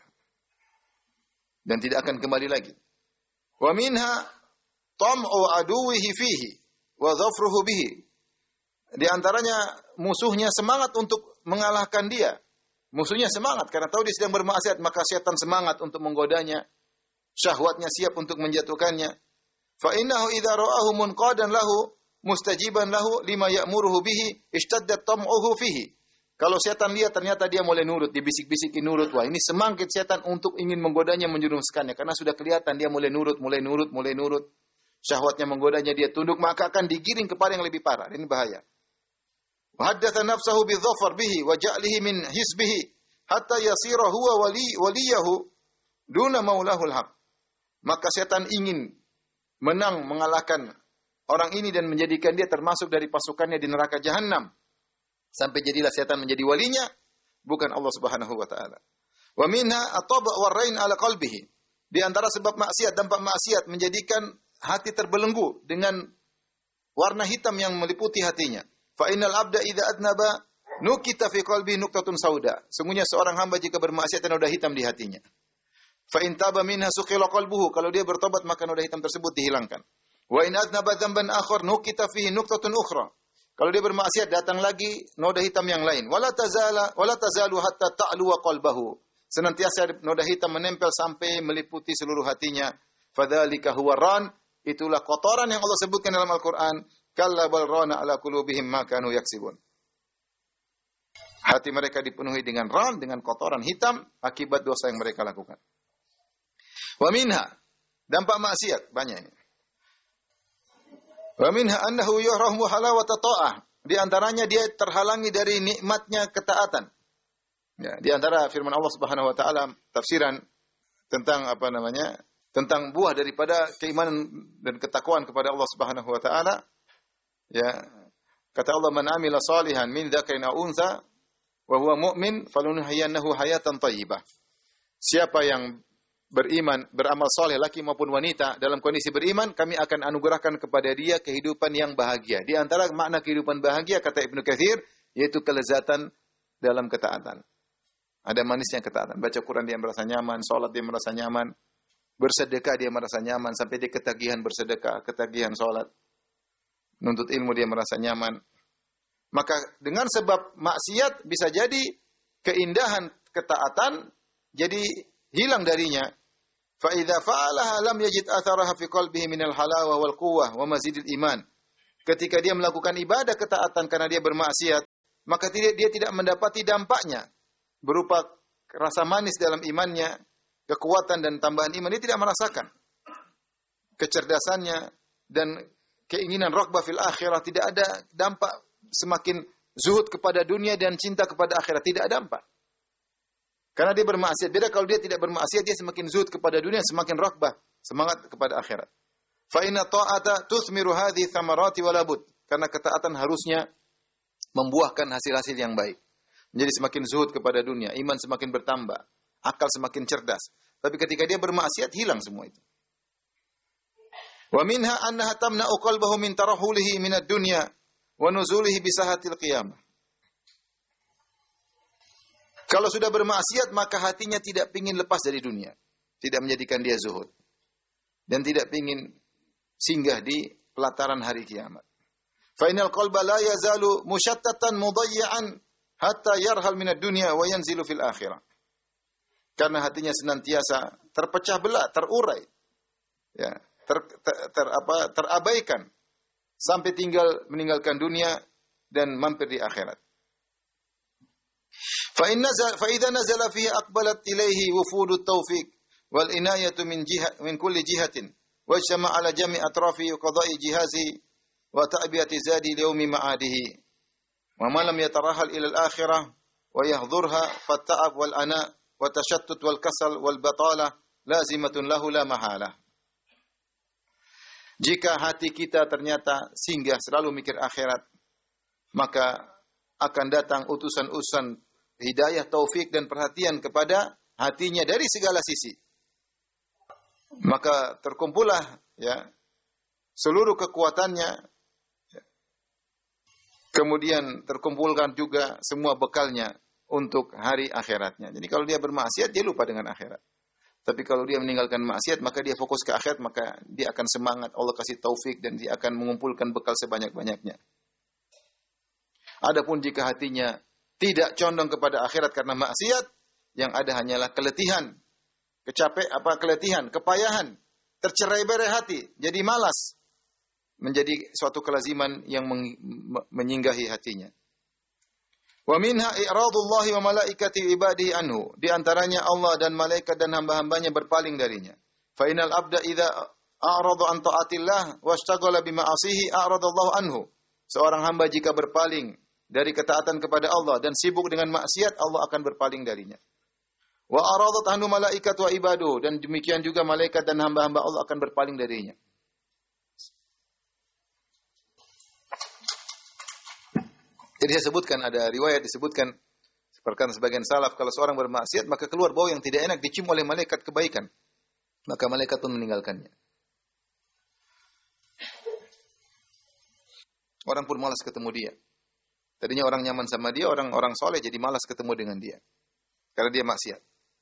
Dan tidak akan kembali lagi. Wa minha tam'u aduwihi fihi wa dhafruhu bihi. Di antaranya musuhnya semangat untuk mengalahkan dia. Musuhnya semangat karena tahu dia sedang bermaksiat, maka setan semangat untuk menggodanya. Syahwatnya siap untuk menjatuhkannya. Fa innahu idza ra'ahu munqadan lahu mustajiban lahu lima ya'muruhu bihi ishtaddat tam'uhu fihi. Kalau setan lihat ternyata dia mulai nurut, dibisik-bisikin nurut, wah ini semangat setan untuk ingin menggodanya, menjerumuskannya karena sudah kelihatan dia mulai nurut, mulai nurut, mulai nurut. Syahwatnya menggodanya, dia tunduk, maka akan digiring kepada yang lebih parah. Ini bahaya. Haddatha nafsahu bidzafar bihi wa ja'lihi min hisbihi hatta yasira huwa wali waliyahu duna maulahul haq. Maka setan ingin menang mengalahkan orang ini dan menjadikan dia termasuk dari pasukannya di neraka jahanam. Sampai jadilah setan menjadi walinya, bukan Allah Subhanahu wa taala. Wa minha at-tab' war-rain ala qalbihi. Di antara sebab maksiat, dampak maksiat menjadikan hati terbelenggu dengan warna hitam yang meliputi hatinya. Fa innal abda idza adnaba nukita fi qalbi nuqtatun sauda. Sungguhnya seorang hamba jika bermaksiat ada noda hitam di hatinya. Fa in taba minha suqila qalbuhu. Kalau dia bertobat maka noda hitam tersebut dihilangkan. Wa in adnaba dzamban akhar nukita fihi nuqtatun ukhra. Kalau dia bermaksiat datang lagi noda hitam yang lain. Wala tazala wala tazalu hatta ta'lu qalbahu. Senantiasa noda hitam menempel sampai meliputi seluruh hatinya. Fadzalika huwa ran. Itulah kotoran yang Allah sebutkan dalam Al-Qur'an. Kalla bal rana ala qulubihim ma kanu yaksibun. Hati mereka dipenuhi dengan ran, dengan kotoran hitam akibat dosa yang mereka lakukan. Wa minha, dampak maksiat banyak ini. Wa minha annahu yuhramu halawata ta'ah. Di antaranya dia terhalangi dari nikmatnya ketaatan. Ya, di antara firman Allah Subhanahu wa taala tafsiran tentang apa namanya? Tentang buah daripada keimanan dan ketakwaan kepada Allah Subhanahu wa taala. Ya, kata Allah, man amila salihan min dzakarin aw untha wa huwa mu'min falunuhyiyannahu hayatan thayyibah. Siapa yang beriman, beramal saleh laki maupun wanita dalam kondisi beriman, kami akan anugerahkan kepada dia kehidupan yang bahagia. Di antara makna kehidupan bahagia kata Ibnu Katsir yaitu kelezatan dalam ketaatan. Ada manisnya ketaatan. Baca Quran dia merasa nyaman, salat dia merasa nyaman, bersedekah dia merasa nyaman sampai dia ketagihan bersedekah, ketagihan salat. Nuntut ilmu dia merasa nyaman. Maka dengan sebab maksiat bisa jadi keindahan ketaatan jadi hilang darinya. Fa idza fa'alaha lam yajid atharaha fi qalbihi minal halawa wal quwwah wa mazidil iman. Ketika dia melakukan ibadah ketaatan karena dia bermaksiat, maka tidak, dia tidak mendapati dampaknya berupa rasa manis dalam imannya, kekuatan dan tambahan iman. Dia tidak merasakan kecerdasannya dan keinginan raghbah fil akhirah. Tidak ada dampak. Semakin zuhud kepada dunia dan cinta kepada akhirat, tidak ada dampak. Karena dia bermaksiat. Beda kalau dia tidak bermaksiat, dia semakin zuhud kepada dunia, semakin raghbah, semangat kepada akhirat. Fa inna ta'ata tuthmiru hadhihi thamarati wala bud. Karena ketaatan harusnya membuahkan hasil-hasil yang baik. Menjadi semakin zuhud kepada dunia, iman semakin bertambah, akal semakin cerdas. Tapi ketika dia bermaksiat, hilang semua itu. Wa minha annaha tamna'u qalbahu min tarahulihi minad dunya wa nuzulihi bisahatil qiyamah. Kalau sudah bermaksiat, maka hatinya tidak ingin lepas dari dunia, tidak menjadikan dia zuhud, dan tidak ingin singgah di pelataran hari kiamat. Fa innal qalba la yazalu mushattatan mudayyan hatta yarhal minad dunya wa yanzilu fil akhirah. Karena hatinya senantiasa terpecah belah, terurai, ya, ter, ter, ter apa terabaikan sampai tinggal meninggalkan dunia dan mampir di akhirat. Fa in nazal fa idza nazala fihi aqbalat ilaihi wufudut taufiq wal inayatu min jiha min kulli jihatin wa jama'a ala jami' atrafi qada'i jihazi wa ta'biyati zadi liyaumi ma'adihi wa ma lam yatarahal ila al-akhirah wa yahdhurha fatta'ab wal ana wa tashattut wal kasal wal batalah lazimatun lahu la mahalah. Jika hati kita ternyata singgah selalu mikir akhirat, maka akan datang utusan-utusan hidayah, taufik dan perhatian kepada hatinya dari segala sisi. Maka terkumpullah ya seluruh kekuatannya, ya. Kemudian terkumpulkan juga semua bekalnya untuk hari akhiratnya. Jadi kalau dia bermaksiat, dia lupa dengan akhirat. Tapi kalau dia meninggalkan maksiat, maka dia fokus ke akhirat, maka dia akan semangat, Allah kasih taufik dan dia akan mengumpulkan bekal sebanyak-banyaknya. Adapun jika hatinya tidak condong kepada akhirat karena maksiat, yang ada hanyalah keletihan, kecapek apa keletihan, kepayahan, tercerai-berai hati, jadi malas, menjadi suatu kelaziman yang menyinggahi hatinya. Wa minha i'radullahi wa malaikati ibadihi anhu. Di antaranya Allah dan malaikat dan hamba-hambanya berpaling darinya. Fa inal abda idza a'rada an ta'atillah washtaghala bima'asihi a'radallahu anhu. Seorang hamba jika berpaling dari ketaatan kepada Allah dan sibuk dengan maksiat, Allah akan berpaling darinya. Wa aradat anhu malaikat wa ibadu, dan demikian juga malaikat dan hamba-hamba Allah akan berpaling darinya. Jadi saya sebutkan, ada riwayat disebutkan seperti sebagian salaf, kalau seorang bermaksiat maka keluar bau yang tidak enak dicium oleh malaikat kebaikan, maka malaikat pun meninggalkannya. Orang pun malas ketemu dia. Tadinya orang nyaman sama dia, orang-orang soleh jadi malas ketemu dengan dia karena dia maksiat.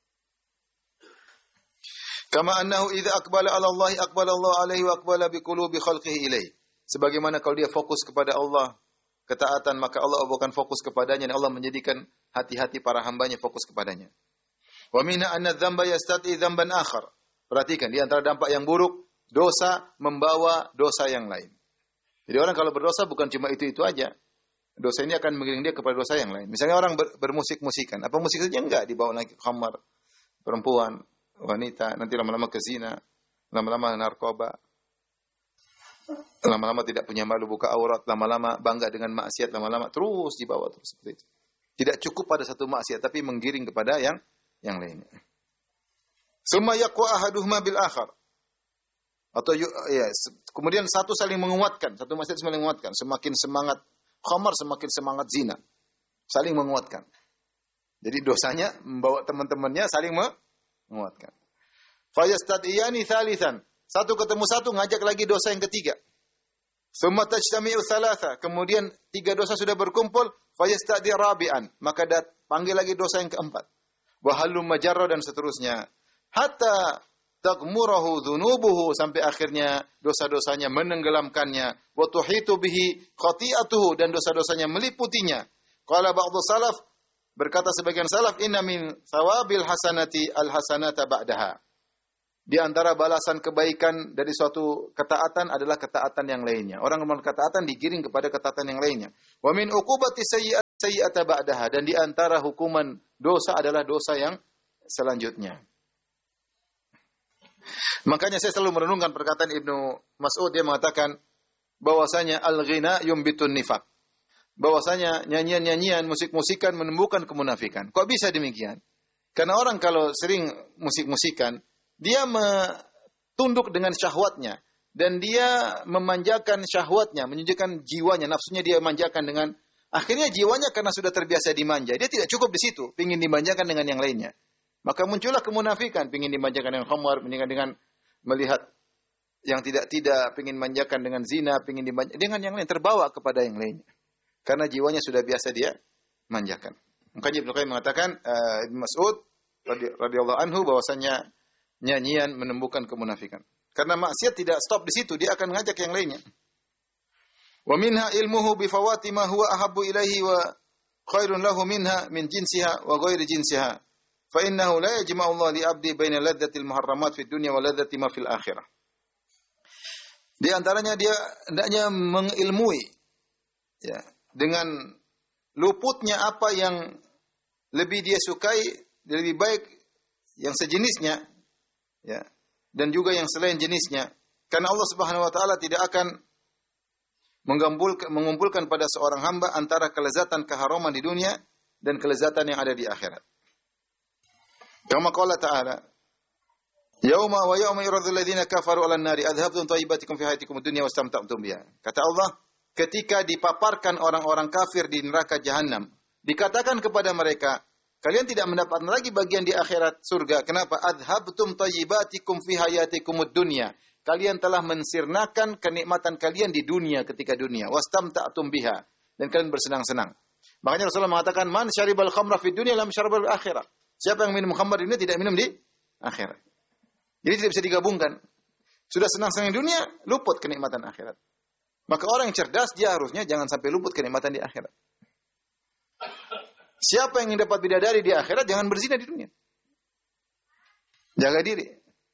Kama annahu idza aqbala 'ala Allah aqbala Allah 'alaihi wa aqbala bi qulubi khalqihi ilaihi. Sebagaimana kalau dia fokus kepada Allah, ketaatan, maka Allah akan fokus kepadanya dan Allah menjadikan hati-hati para hambanya fokus kepadanya. Wa minna anna dzamba yastati dzamban akhar. Perhatikan, di antara dampak yang buruk, dosa membawa dosa yang lain. Jadi orang kalau berdosa bukan cuma itu-itu aja. Dosa ini akan mengiring dia kepada dosa yang lain. Misalnya orang ber, bermusik-musikan, apa musik saja enggak, dibawa lagi khamar, perempuan, wanita, nanti lama-lama ke zina, lama-lama narkoba. Lama-lama tidak punya malu buka aurat, lama-lama bangga dengan maksiat, lama-lama terus dibawa terus seperti itu. Tidak cukup pada satu maksiat, tapi menggiring kepada yang yang lainnya. Summa yaqwa ahaduhuma bil akhar. Atau ya, kemudian satu saling menguatkan, satu maksiat saling menguatkan. Semakin semangat khamar, semakin semangat zina. Saling menguatkan. Jadi dosanya membawa teman-temannya saling menguatkan. Fayastadiyani thalithan. Satu ketemu satu, ngajak lagi dosa yang ketiga. Summa tajtami'u thalatha. Kemudian tiga dosa sudah berkumpul, fayastadi rabi'an. Maka dat, panggil lagi dosa yang keempat. Wa halum majarra dan seterusnya. Hatta tagmurahu dhunubuhu. Sampai akhirnya dosa-dosanya menenggelamkannya. Wa tuhitu bihi khati'atuhu. Dan dosa-dosanya meliputinya. Qala ba'du salaf. Berkata sebagian salaf, inna min thawabil hasanati al-hasanata ba'daha. Di antara balasan kebaikan dari suatu ketaatan adalah ketaatan yang lainnya. Orang yang melakukan ketaatan digiring kepada ketaatan yang lainnya. Wa min uqubati sayyi'at sayyi'ata ba'daha, dan di antara hukuman dosa adalah dosa yang selanjutnya. Makanya saya selalu merenungkan perkataan Ibnu Mas'ud, dia mengatakan bahwasanya al-ghina yumbitun nifaq. Bahwasanya nyanyian-nyanyian, musik-musikan menumbuhkan kemunafikan. Kok bisa demikian? Karena orang kalau sering musik-musikan, dia tunduk dengan syahwatnya dan dia memanjakan syahwatnya, menunjukkan jiwanya, nafsunya dia manjakan dengan, akhirnya jiwanya karena sudah terbiasa dimanja, dia tidak cukup di situ, ingin dimanjakan dengan yang lainnya. Maka muncullah kemunafikan, ingin dimanjakan dengan khamar, ingin dengan melihat yang tidak-tidak, ingin manjakan dengan zina, ingin dimanjakan dengan yang lain, terbawa kepada yang lainnya. Karena jiwanya sudah biasa dia manjakan. Makanya Ibnu Qayyim mengatakan, uh, Ibnu Mas'ud radhiyallahu anhu bahwasanya nyanyian menumbuhkan kemunafikan. Karena maksiat tidak stop di situ, dia akan mengajak yang lainnya. Wa minha ilmuhu bi fawati ma huwa ahabbu ilaihi wa khairun lahu minha min jinsiha wa ghairi jinsiha. Fa innahu la yajma'u Allah li 'abdi baina ladzatil muharramat fid dunya wa ladzati ma fil akhirah. Di antaranya dia hendaknya mengilmui ya, dengan luputnya apa yang lebih dia sukai, lebih baik yang sejenisnya, ya, dan juga yang selain jenisnya. Karena Allah Subhanahu wa taala tidak akan mengumpulkan pada seorang hamba antara kelezatan keharaman di dunia dan kelezatan yang ada di akhirat. Kama qala ta'ala, yauma wa yauma yuradul ladzina kafaru 'alan nari adhabtum thayyibatikum fi hayatikum ad-dunya wastamta'tum biha. Kata Allah, ketika dipaparkan orang-orang kafir di neraka jahanam, dikatakan kepada mereka, kalian tidak mendapatkan lagi bagian di akhirat surga. Kenapa? Adhabtum thayyibatikum fi hayatikum ad-dunya. Kalian telah mensirnakan kenikmatan kalian di dunia ketika dunia. Wastamta'tum biha. Dan kalian bersenang-senang. Makanya Rasulullah mengatakan, man syaribal khamra fid dunya lam syaribal akhirat. Siapa yang minum khamr di dunia tidak minum di akhirat. Jadi tidak bisa digabungkan. Sudah senang-senang di dunia, luput kenikmatan akhirat. Maka orang yang cerdas, dia harusnya jangan sampai luput kenikmatan di akhirat. Siapa yang ingin dapat bidadari di akhirat, jangan berzina di dunia. Jaga diri.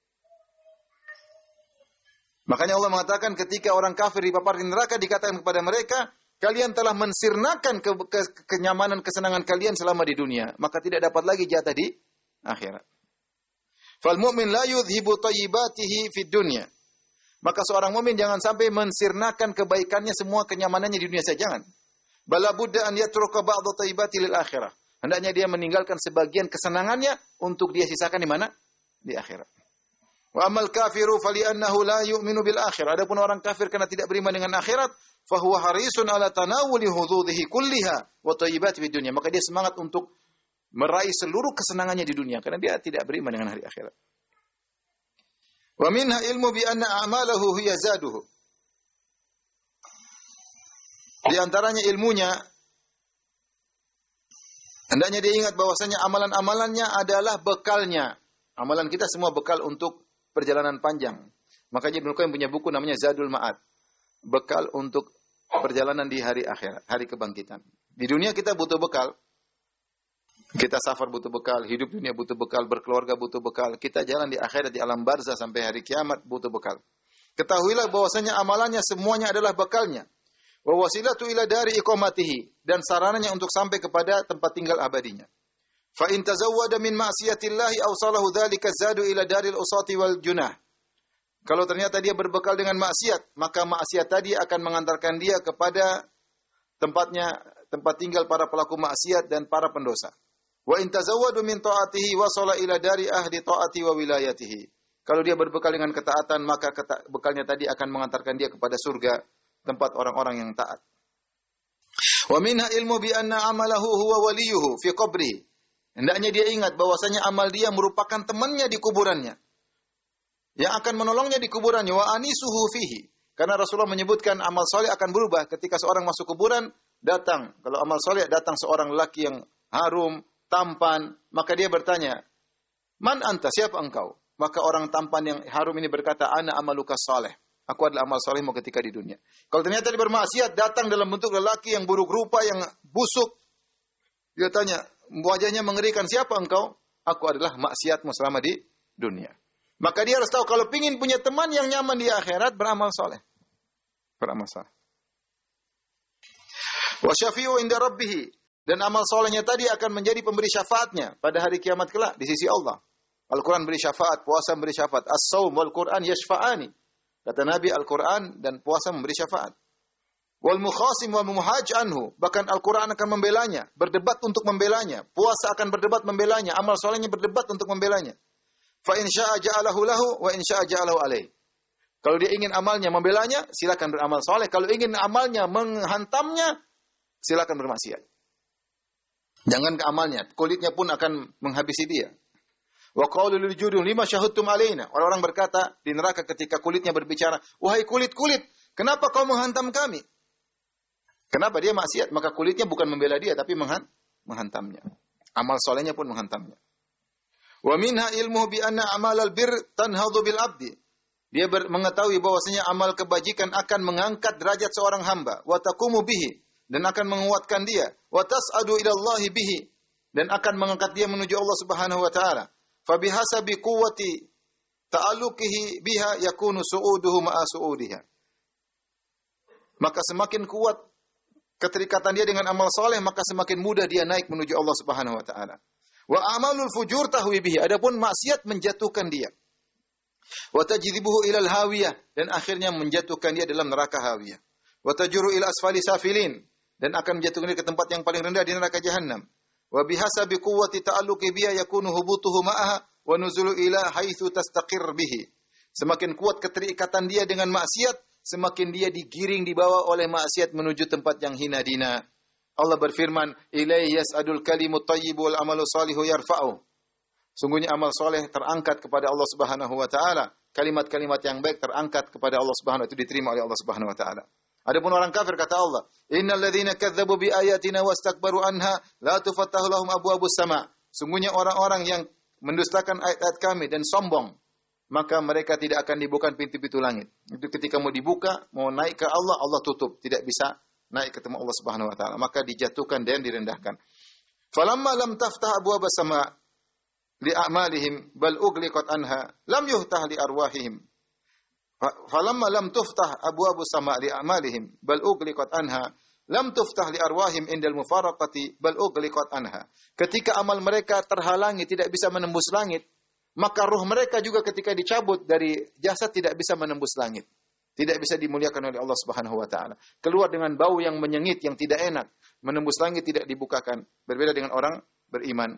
Makanya Allah mengatakan ketika orang kafir dipapar di neraka, dikatakan kepada mereka, kalian telah mensirnakan ke, ke, kenyamanan, kesenangan kalian selama di dunia. Maka tidak dapat lagi jatah di akhirat. Fal mu'min la yudhibu tayyibatihi fid dunya. Maka seorang mukmin jangan sampai mensirnakan kebaikannya, semua kenyamanannya di dunia saja, jangan. Bala budda an yatruka ba'dha tayyibati lil akhirah. Hendaknya dia meninggalkan sebagian kesenangannya untuk dia sisakan di mana? Di akhirat. Wa amal kafiru fali'annahu la yu'minu bil akhirah. Adapun orang kafir karena tidak beriman dengan akhirat, fa huwa harisun ala tanawuli hududhihi kulliha wa tayyibati fid dunya. Maka dia semangat untuk meraih seluruh kesenangannya di dunia karena dia tidak beriman dengan hari akhirat. Wa minha ilmu bi anna a'malahu hiya zaduhu. Di antaranya ilmunya, hendaknya dia ingat bahwasanya amalan-amalannya adalah bekalnya. Amalan kita semua bekal untuk perjalanan panjang. Makanya Ibnu Qayyim punya buku namanya Zadul Ma'ad. Bekal untuk perjalanan di hari akhirat, hari kebangkitan. Di dunia kita butuh bekal. Kita safar butuh bekal, hidup dunia butuh bekal, berkeluarga butuh bekal. Kita jalan di akhirat, di alam barzah sampai hari kiamat butuh bekal. Ketahuilah bahwasanya amalannya semuanya adalah bekalnya. Wa wasilatu ila dari iqamatihi, dan sarananya untuk sampai kepada tempat tinggal abadinya. Fa in tazawwada min ma'siyatillahi awsalahu dzalika zadu ila daril usati wal junah. Kalau ternyata dia berbekal dengan maksiat, maka maksiat tadi akan mengantarkan dia kepada tempatnya, tempat tinggal para pelaku maksiat dan para pendosa. Wa in tazawwadu min ta'atihi wasala ila dari ahli ta'ati wa wilayatihi. Kalau dia berbekal dengan ketaatan, maka keta- bekalnya tadi akan mengantarkan dia kepada surga, tempat orang-orang yang taat. Wa minha ilmu bi anna amalahu huwa waliyuhu fi qabrihi. Hendaknya dia ingat bahwasanya amal dia merupakan temannya di kuburannya, yang akan menolongnya di kuburannya. Wa anisuhu fihi. Karena Rasulullah menyebutkan amal soleh akan berubah ketika seorang masuk kuburan, datang. Kalau amal soleh datang seorang lelaki yang harum, tampan, maka dia bertanya, man anta, siapa engkau? Maka orang tampan yang harum ini berkata, ana amaluka saleh. Aku adalah amal solehmu ketika di dunia. Kalau ternyata dia bermaksiat, datang dalam bentuk lelaki yang buruk rupa, yang busuk. Dia tanya, wajahnya mengerikan, siapa engkau? Aku adalah maksiatmu selama di dunia. Maka dia harus tahu, kalau ingin punya teman yang nyaman di akhirat, beramal soleh. Beramal soleh. Wa syafi'u inda rabbihi. Dan amal solehnya tadi akan menjadi pemberi syafaatnya pada hari kiamat kelak di sisi Allah. Al-Quran beri syafaat, puasa beri syafaat. As-sawm wal Quran yashfa'ani. Kata Nabi, Al-Quran dan puasa memberi syafaat. Wal mukhasim wal muhaj anhu. Bahkan Al-Quran akan membelanya, berdebat untuk membelanya. Puasa akan berdebat membelanya, amal solehnya berdebat untuk membelanya. Fa in syaa ja'alahu lahu wa in syaa ja'alahu alaih. Kalau dia ingin amalnya membelanya, silakan beramal soleh. Kalau ingin amalnya menghantamnya, silakan bermaksiat. Jangan ke amalnya, kulitnya pun akan menghabisi dia. Wa qalu lil judum lima syahadtum alaina. Orang-orang berkata di neraka ketika kulitnya berbicara, "Wahai kulit-kulit, kenapa kau menghantam kami?" Kenapa dia maksiat? Maka kulitnya bukan membela dia tapi menghantamnya. Amal solehnya pun menghantamnya. Wa minha ilmuhu bi anna amalal bir tanhadu bil abdi. Dia ber- mengetahui bahwasanya amal kebajikan akan mengangkat derajat seorang hamba, wa taqumu bihi, dan akan menguatkan dia, wa tas'adu ila Allah bihi, dan akan mengangkat dia menuju Allah Subhanahu wa taala. Fa bihasabi quwwati ta'alluqihi biha yakunu su'uduhu ma'a su'udiha. Maka semakin kuat keterikatan dia dengan amal soleh, maka semakin mudah dia naik menuju Allah Subhanahu wa taala. Wa amalul fujur tahwi bihi, adapun maksiat menjatuhkan dia. Wa tajribuhu ilal hawiyah, dan akhirnya menjatuhkan dia dalam neraka hawiyah. Wa tajuru ila asfali safilin, dan akan menjatuhkan dia ke tempat yang paling rendah di neraka jahanam. Wa bihasabi quwwati ta'alluqi biha yakunu hubutuhu ma'aha wa nuzulu ila haitsu tastaqir bihi. Semakin kuat keterikatan dia dengan maksiat, semakin dia digiring dibawa oleh maksiat menuju tempat yang hina dina. Allah berfirman, "Ilaihi yas'adul kalimut thayyibu wal amalu shalihu yarfa'u." Sungguhnya amal soleh terangkat kepada Allah Subhanahu wa taala. Kalimat-kalimat yang baik terangkat kepada Allah Subhanahu wa taala, itu diterima oleh Allah Subhanahu wa taala. Adapun orang kafir kata Allah, "Innal ladzina kadzdzabu bi ayatina wastakbaru anha la tufattahu lahum abwabus sama." Sungguhnya orang-orang yang mendustakan ayat-ayat kami dan sombong, maka mereka tidak akan dibuka pintu-pintu langit. Itu ketika mau dibuka, mau naik ke Allah, Allah tutup, tidak bisa naik ketemu Allah Subhanahu wa taala, maka dijatuhkan dan direndahkan. Falamma lam taftah abwabas sama li a'malihim bal ughliqat anha lam yuhtah li arwahihim. Falamma lam tuftah abwabus sama li a'malihim bal ughliqat anha lam tuftah li arwahim indal mufaraqati bal ughliqat anha. Ketika amal mereka terhalangi, tidak bisa menembus langit, maka ruh mereka juga ketika dicabut dari jasad tidak bisa menembus langit. Tidak bisa dimuliakan oleh Allah Subhanahu wa taala. Keluar dengan bau yang menyengit, yang tidak enak. Menembus langit tidak dibukakan. Berbeda dengan orang beriman.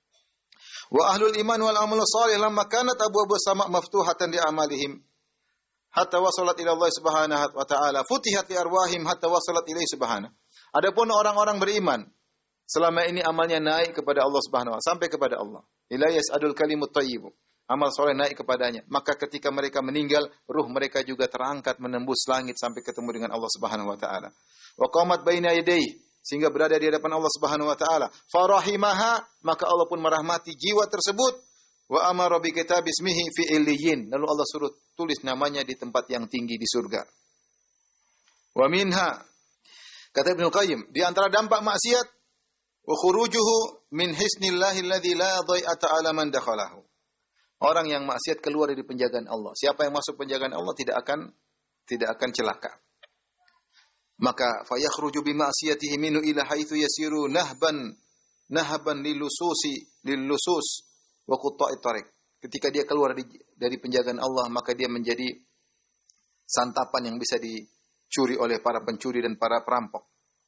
Wa ahlul iman wal amalu shalih lamma kanat abwaabus sama' maftuhatan li amalihim hatta wasalat ila Allah Subhanahu wa taala, futihat li arwahim hatta wasalat ilaihi subhanahu. Adapun orang-orang beriman, selama ini amalnya naik kepada Allah Subhanahu wa taala, sampai kepada Allah. Ila yas'adul kalimut thayyib. Amal soleh naik kepadanya. Maka ketika mereka meninggal, ruh mereka juga terangkat menembus langit sampai ketemu dengan Allah Subhanahu wa taala. Wa qamat baina yadayhi, sehingga berada di hadapan Allah Subhanahu wa taala. Farahimaha, maka Allah pun merahmati jiwa tersebut. Wa amara bi kitabi ismihi fi illiyin. Lalu Allah suruh tulis namanya di tempat yang tinggi di surga. Wa minha, kata Ibnu Qayyim, di antara dampak maksiat, wa khurujuhu min hisnillahi alladzi la dhai'ata 'ala man dakhalahu. Orang yang maksiat keluar dari penjagaan Allah. Siapa yang masuk penjagaan Allah tidak akan tidak akan celaka. Maka fayakhruju bi ma'siyatihi minu ila haitsu yasiru nahban nahban lilususi lilusus wa qutta'it tariq. Ketika dia keluar dari, dari penjagaan Allah, maka dia menjadi santapan yang bisa dicuri oleh para pencuri dan para perampok.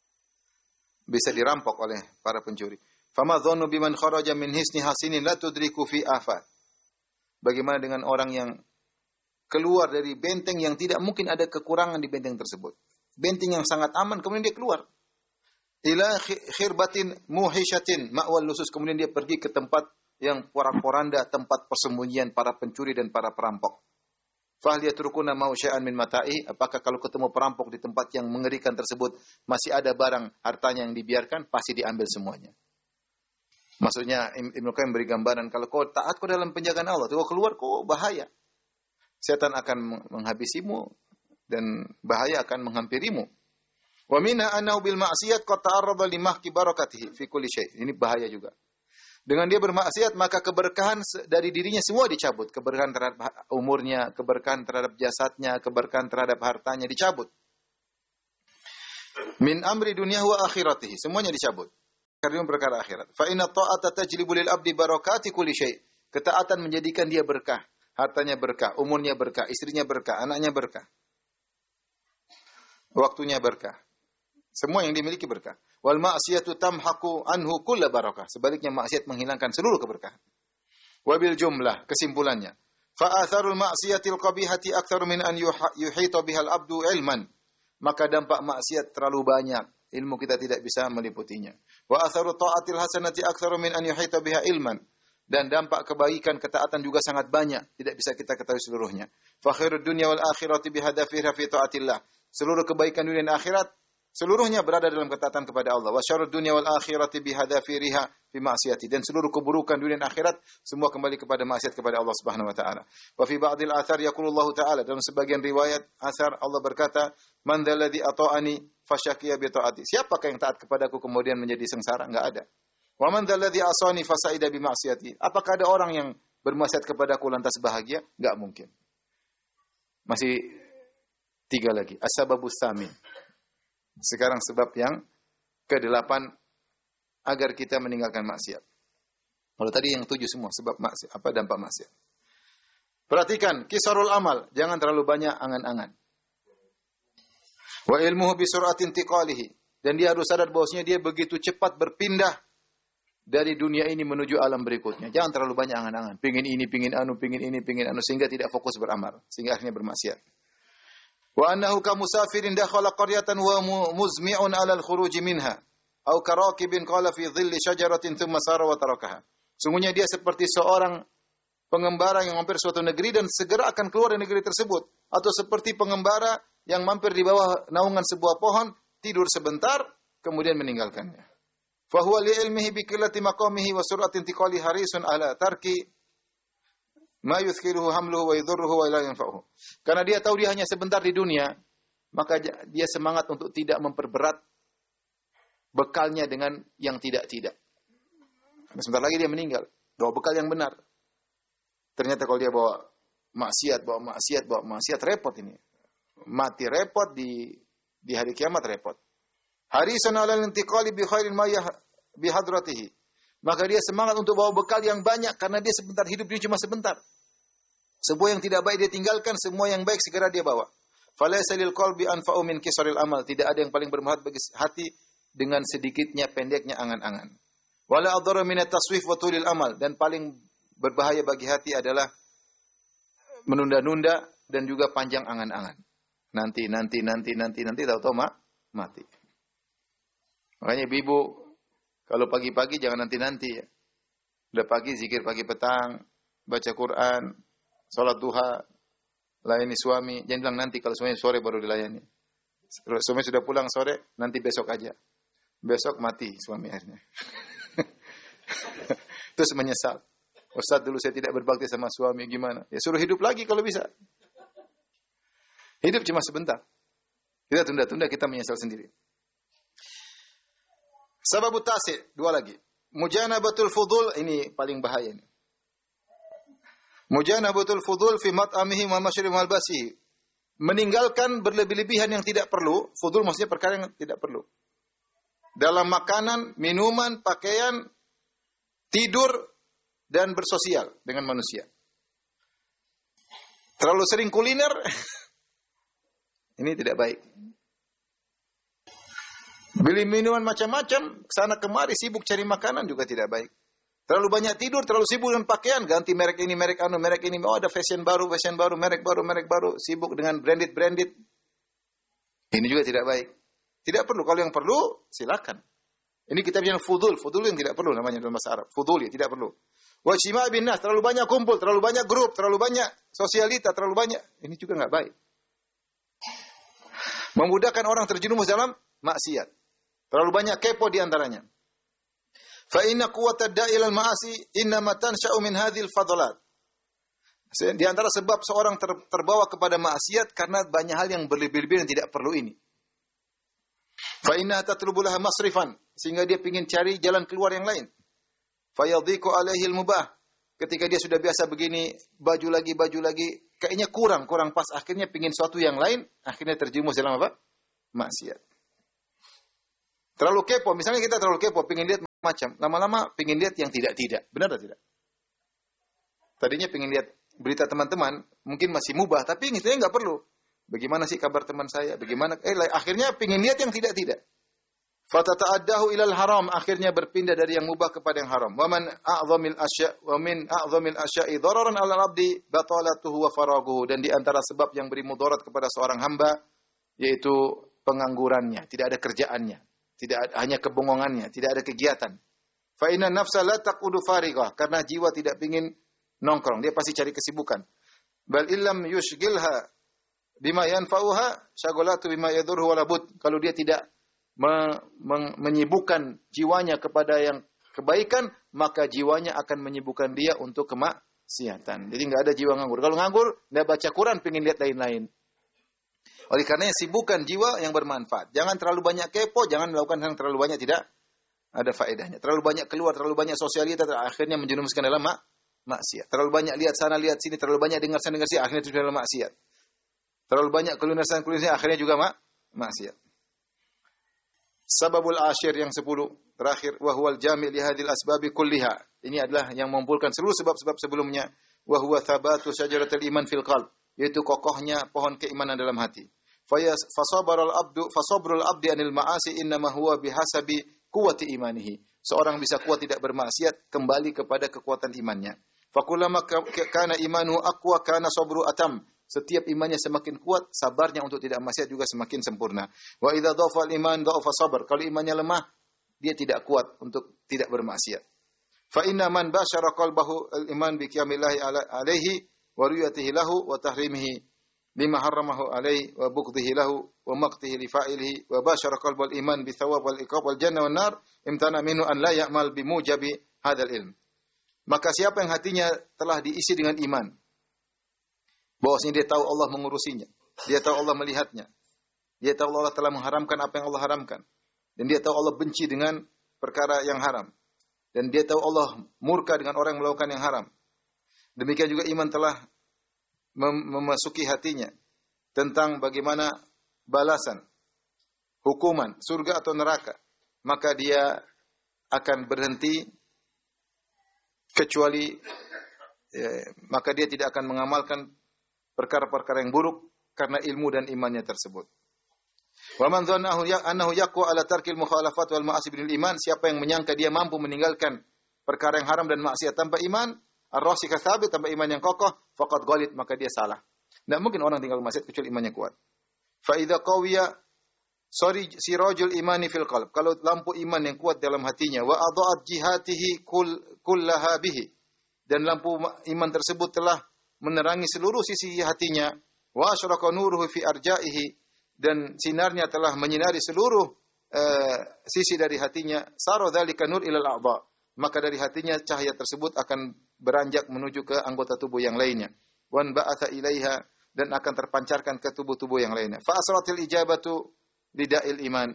Bisa dirampok oleh para pencuri. Fama dhannu biman kharaja min hisni hasinin la tudriku fi afat. Bagaimana dengan orang yang keluar dari benteng yang tidak mungkin ada kekurangan di benteng tersebut. Benteng yang sangat aman, kemudian dia keluar. Ila khirbatin muhishatin ma'wal lusus. Kemudian dia pergi ke tempat yang porak-poranda, tempat persembunyian para pencuri dan para perampok. Fahal yatrukuna mau syai'an min mata'i. Apakah kalau ketemu perampok di tempat yang mengerikan tersebut, masih ada barang hartanya yang dibiarkan? Pasti diambil semuanya. Maksudnya Ibnu Qayyim beri gambaran, kalau kau taat kau dalam penjagaan Allah, kau keluar kau bahaya. Setan akan menghabisimu dan bahaya akan menghampirimu. Wa minha annahu bil ma'siyat qad ta'arrada li mahki barakatihi fi kulli syai'. Ini bahaya juga. Dengan dia bermaksiat, maka keberkahan dari dirinya semua dicabut. Keberkahan terhadap umurnya, keberkahan terhadap jasadnya, keberkahan terhadap hartanya dicabut. Min amri dunya wa akhiratihi, semuanya dicabut. karena perkara akhirat. Fa inna ta'ata tajlibu lil abdi barakati kulli syai'. Ketaatan menjadikan dia berkah, hartanya berkah, umurnya berkah, istrinya berkah, anaknya berkah. Waktunya berkah. Semua yang dimiliki berkah. Wal ma'siyatu tamhaqu anhu kull barakah. Sebaliknya maksiat menghilangkan seluruh keberkahan. Wabil jumlah, kesimpulannya, fa atharul ma'siyatil qabihati aktsaru min an yuhita bihal abdu ilman. Maka dampak maksiat terlalu banyak, ilmu kita tidak bisa meliputinya. Wa atharu ta'atil hasanati aktsaru min an yuhita biha ilman. Dan dampak kebaikan ketaatan juga sangat banyak, tidak bisa kita ketahui seluruhnya. Fa khairud dunya wal akhirati bihadafira fi ta'atillah. Seluruh kebaikan dunia dan akhirat seluruhnya berada dalam ketaatan kepada Allah. Wa syarrud dunya wal akhirati bihadafiriha fi ma'siyati. Dan seluruh keburukan dunia dan akhirat semua kembali kepada maksiat kepada Allah Subhanahu wa taala. Wa fi ba'dil athar yaqulullahu ta'ala, dalam sebagian riwayat athar Allah berkata, "Man dzalladzi ata'ani fasyaqiya bi ta'ati." Siapakah yang taat kepadaku kemudian menjadi sengsara? Enggak ada. Wa man dzalladzi asani fasaida bi ma'siyati. Apakah ada orang yang bermaksiat kepadaku lantas bahagia? Enggak mungkin. Masih tiga lagi. As-sababus tsamin. Sekarang sebab yang kedelapan agar kita meninggalkan maksiat. Kalau tadi yang tujuh semua sebab maksiat, apa dampak maksiat. Perhatikan kisarul amal, jangan terlalu banyak angan-angan. Wa ilmuhu bi sur'atin tiqalihi, dan dia harus sadar bahwasanya dia begitu cepat berpindah dari dunia ini menuju alam berikutnya. Jangan terlalu banyak angan-angan. Pingin ini, pingin anu, pingin ini, pingin anu, sehingga tidak fokus beramal, sehingga akhirnya bermaksiat. Wa annahu kamusafirin dakhala qaryatan wa muzmi'un 'ala al-khuruj minha aw karakibin qala fi dhilli syajaratin thumma sara wa tarakaha. Sungguhnya dia seperti seorang pengembara yang mampir suatu negeri dan segera akan keluar dari negeri tersebut, atau seperti pengembara yang mampir di bawah naungan sebuah pohon, tidur sebentar kemudian meninggalkannya. Fa huwa li ilmihi bi qillati maqamihi wa sur'ati intiqali harisun ala tarki ma yuthkiruhu hamluhu wa yadhurruhu wa la yanfa'uhu. Karena dia tahu dia hanya sebentar di dunia, maka dia semangat untuk tidak memperberat bekalnya dengan yang tidak-tidak. Karena sebentar lagi dia meninggal, bawa bekal yang benar. Ternyata kalau dia bawa maksiat, bawa maksiat, bawa maksiat, repot ini. Mati repot, di di hari kiamat repot. Harisan 'alal intiqali bi khairin ma bi hadratihi. Maka dia semangat untuk bawa bekal yang banyak karena dia sebentar hidup, dia cuma sebentar. Semua yang tidak baik dia tinggalkan, semua yang baik segera dia bawa. Falaysa lil qalbi anfa'u min kisaril amal. Tidak ada yang paling bermanfaat bagi hati dengan sedikitnya pendeknya angan-angan. Wala adhara min at-taswif wa tulil amal, dan paling berbahaya bagi hati adalah menunda-nunda dan juga panjang angan-angan. Nanti nanti nanti nanti nanti tahu-tahu mati. Makanya ibu, kalau pagi-pagi jangan nanti-nanti ya. Udah pagi zikir pagi petang, baca Quran, salat duha, layani suami. Jangan bilang nanti, kalau suami sore baru dilayani. Suami sudah pulang sore, nanti besok aja. Besok mati suami akhirnya. Terus menyesal. Ustaz, dulu saya tidak berbakti sama suami, gimana? Ya suruh hidup lagi kalau bisa. Hidup cuma sebentar. Kita tunda-tunda, kita menyesal sendiri. Sababut tasi', dua lagi. Mujanabatul fudul, ini paling bahaya ini. Mujanabatul fudul fi mat'amihi wa mashribi wa malbasihi. Meninggalkan berlebih-lebihan yang tidak perlu. Fudul maksudnya perkara yang tidak perlu. Dalam makanan, minuman, pakaian, tidur, dan bersosial dengan manusia. Terlalu sering kuliner, ini tidak baik. Beli minuman macam-macam, kesana kemari sibuk cari makanan juga tidak baik. Terlalu banyak tidur, terlalu sibuk dengan pakaian, ganti merek ini, merek anu, merek ini, oh ada fashion baru, fashion baru, merek baru, merek baru, sibuk dengan branded-branded. Ini juga tidak baik. Tidak perlu, kalau yang perlu silakan. Ini kita bilang fudul, fudul yang tidak perlu namanya dalam bahasa Arab. Fudul ya, tidak perlu. Wajima' bin nas, terlalu banyak kumpul, terlalu banyak grup, terlalu banyak sosialita, terlalu banyak. Ini juga enggak baik. Memudahkan orang terjerumus dalam maksiat. Terlalu banyak kepo di antaranya. Fa inna quwwatad da'il al-ma'asi innama tansha'u min hadhil fadlat. Di antara sebab seorang ter, terbawa kepada maksiat karena banyak hal yang berlebih-lebihan yang tidak perlu ini. Fa inna tatlubu laha masrifan, sehingga dia ingin cari jalan keluar yang lain. Fa yadhiqu alaihi al-mubah. Ketika dia sudah biasa begini, baju lagi, baju lagi, kayaknya kurang, kurang pas, akhirnya ingin sesuatu yang lain, akhirnya terjerumus dalam apa? Maksiat. Terlalu kepo, misalnya kita terlalu kepo, ingin lihat macam. Lama-lama pengen lihat yang tidak-tidak. Benar atau tidak? Tadinya pengen lihat berita teman-teman, mungkin masih mubah, tapi itu nggak perlu. Bagaimana sih kabar teman saya? Bagaimana? Eh, akhirnya pengen lihat yang tidak-tidak. Fatata'addahu ilal haram, akhirnya berpindah dari yang mubah kepada yang haram. Wa man a'zamil asya' wa min a'zamil asya'i dararan 'alal 'abdi batalatuhu wa faraguhu, dan di antara sebab yang beri mudarat kepada seorang hamba yaitu penganggurannya, tidak ada kerjaannya, tidak ada, hanya kebongongannya, tidak ada kegiatan. Fa inna nafsa la taqudu farighah, karena jiwa tidak ingin nongkrong, dia pasti cari kesibukan. Bal illam yushghilha bima yanfa'uha syaghalatu bima yadurhu wala bud. Kalau dia tidak me, me, menyibukkan jiwanya kepada yang kebaikan, maka jiwanya akan menyibukkan dia untuk kemaksiatan. Jadi enggak ada jiwa nganggur. Kalau nganggur, enggak baca Quran, pengin lihat lain-lain. Oleh karenanya sibukkan jiwa yang bermanfaat. Jangan terlalu banyak kepo, jangan melakukan yang terlalu banyak tidak ada faedahnya. Terlalu banyak keluar, terlalu banyak sosialita, akhirnya menjerumuskan dalam mak maksiat. Terlalu banyak lihat sana, lihat sini, terlalu banyak dengar sana, dengar sini, akhirnya itu dalam maksiat. Terlalu banyak kuliner sana, kuliner sini, akhirnya juga mak maksiat. Sababul ashir yang sepuluh terakhir, wa huwal jami' li hadhil asbabi kulliha. Ini adalah yang mengumpulkan seluruh sebab-sebab sebelumnya. Wa huwa thabatu syajaratul iman fil qalb, yaitu kokohnya pohon keimanan dalam hati. Fasabarul abdu fasabrul abdi anil ma'asi innama huwa bihasabi quwwati imanihi. Seorang bisa kuat tidak bermaksiat kembali kepada kekuatan imannya. Fakullama kana imanuhu aqwa kana sabru atam. Setiap imannya semakin kuat, sabarnya untuk tidak maksiat juga semakin sempurna. Wa idza dhafa al-iman dhafa sabr. Kalau imannya lemah, dia tidak kuat untuk tidak bermaksiat. Fa inna man bashara qalbahu al-iman bi qiyamillahi alaihi wa ruyatihi lahu wa tahrimihi lima harramahu alaihi wa bughdhihi lahu wa maqtihi li fa'ilihi wa bashara qalbal iman bi thawab wal iqab wal jannah wan nar imtana minhu an la ya'mal bi mujabi hadzal ilm. Maka siapa yang hatinya telah diisi dengan iman, bahwasanya dia tahu Allah mengurusinya, dia tahu Allah melihatnya, dia tahu Allah telah mengharamkan apa yang Allah haramkan, dan dia tahu Allah benci dengan perkara yang haram, dan dia tahu Allah murka dengan orang yang melakukan yang haram. Demikian juga iman telah mem- memasuki hatinya tentang bagaimana balasan, hukuman, surga atau neraka, maka dia akan berhenti kecuali ya, maka dia tidak akan mengamalkan perkara-perkara yang buruk karena ilmu dan imannya tersebut. Wa man dhanna annahu yaqwa ala tarkil mukhalafat wal ma'asi bil iman, siapa yang menyangka dia mampu meninggalkan perkara yang haram dan maksiat tanpa iman, ar-rasikh tsabit, tanpa iman yang kokoh, faqad ghalit, maka dia salah. Tidak mungkin orang tinggal maksiat kecuali imannya kuat. Fa idza qawiya sorry sirajul imani fil qalb, kalau lampu iman yang kuat dalam hatinya, wa adaat jihatihi kull kullaha bihi, dan lampu iman tersebut telah menerangi seluruh sisi hatinya, wa asyraka nuruhu fi arja'ihi, dan sinarnya telah menyinari seluruh uh, sisi dari hatinya, sara dzalika nur ilal a'dha, maka dari hatinya cahaya tersebut akan beranjak menuju ke anggota tubuh yang lainnya, wan ba'atha ilaiha, dan akan terpancarkan ke tubuh-tubuh yang lainnya. Fa asratil ijabatu lida'il iman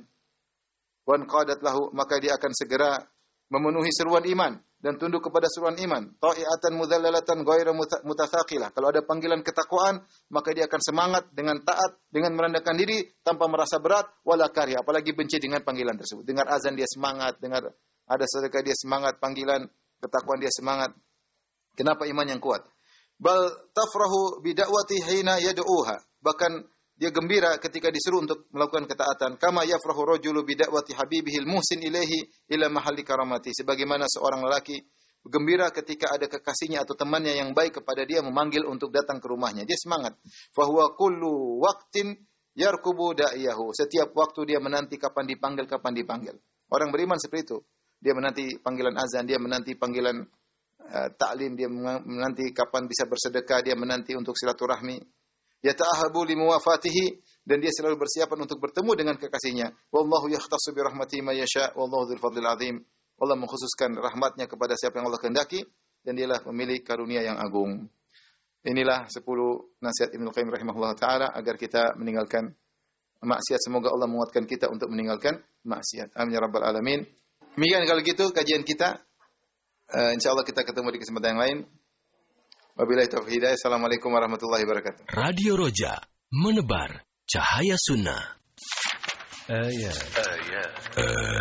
wan qadat lahu, maka dia akan segera memenuhi seruan iman dan tunduk kepada seruan iman. Ta'iatan mudhallalatan ghairu mutathaqilah. Kalau ada panggilan ketakwaan, maka dia akan semangat dengan taat, dengan merendahkan diri tanpa merasa berat wala karya, apalagi benci dengan panggilan tersebut. Dengar azan dia semangat, dengar ada sedekah dia semangat, panggilan ketakwaan dia semangat. Kenapa iman yang kuat? Bal tafrahu bida'wati hina yad'uha. Bahkan dia gembira ketika disuruh untuk melakukan ketaatan. Kama yafrahu rajulu bida'wati habibihil muhsin ilaihi ila mahalli karamati. Sebagaimana seorang lelaki gembira ketika ada kekasihnya atau temannya yang baik kepada dia memanggil untuk datang ke rumahnya. Dia semangat. Fahuwa kullu waqtin yarkubu da'iyahu. Setiap waktu dia menanti kapan dipanggil, kapan dipanggil. Orang beriman seperti itu. Dia menanti panggilan azan, dia menanti panggilan uh, ta'lim, dia menanti kapan bisa bersedekah, dia menanti untuk silaturahmi. Yata'ahabu limuwafatihi, dan dia selalu bersiapan untuk bertemu dengan kekasihnya. Wallahu yakhtassu bi rahmatihi may yasha, wallahu dzul fadlil azim. Allah mengkhususkan rahmatnya kepada siapa yang Allah kehendaki, dan dialah pemilik karunia yang agung. Inilah sepuluh nasihat Ibnu Qayyim rahimahullah taala agar kita meninggalkan maksiat. Semoga Allah menguatkan kita untuk meninggalkan maksiat. Amin ya rabbal alamin. Demikian kalau gitu kajian kita. Uh, insyaallah kita ketemu di kesempatan yang lain. Wabillahi taufiq hidayah. Assalamualaikum warahmatullahi wabarakatuh. Radio Roja, menebar cahaya sunnah. Ayat. Ayat.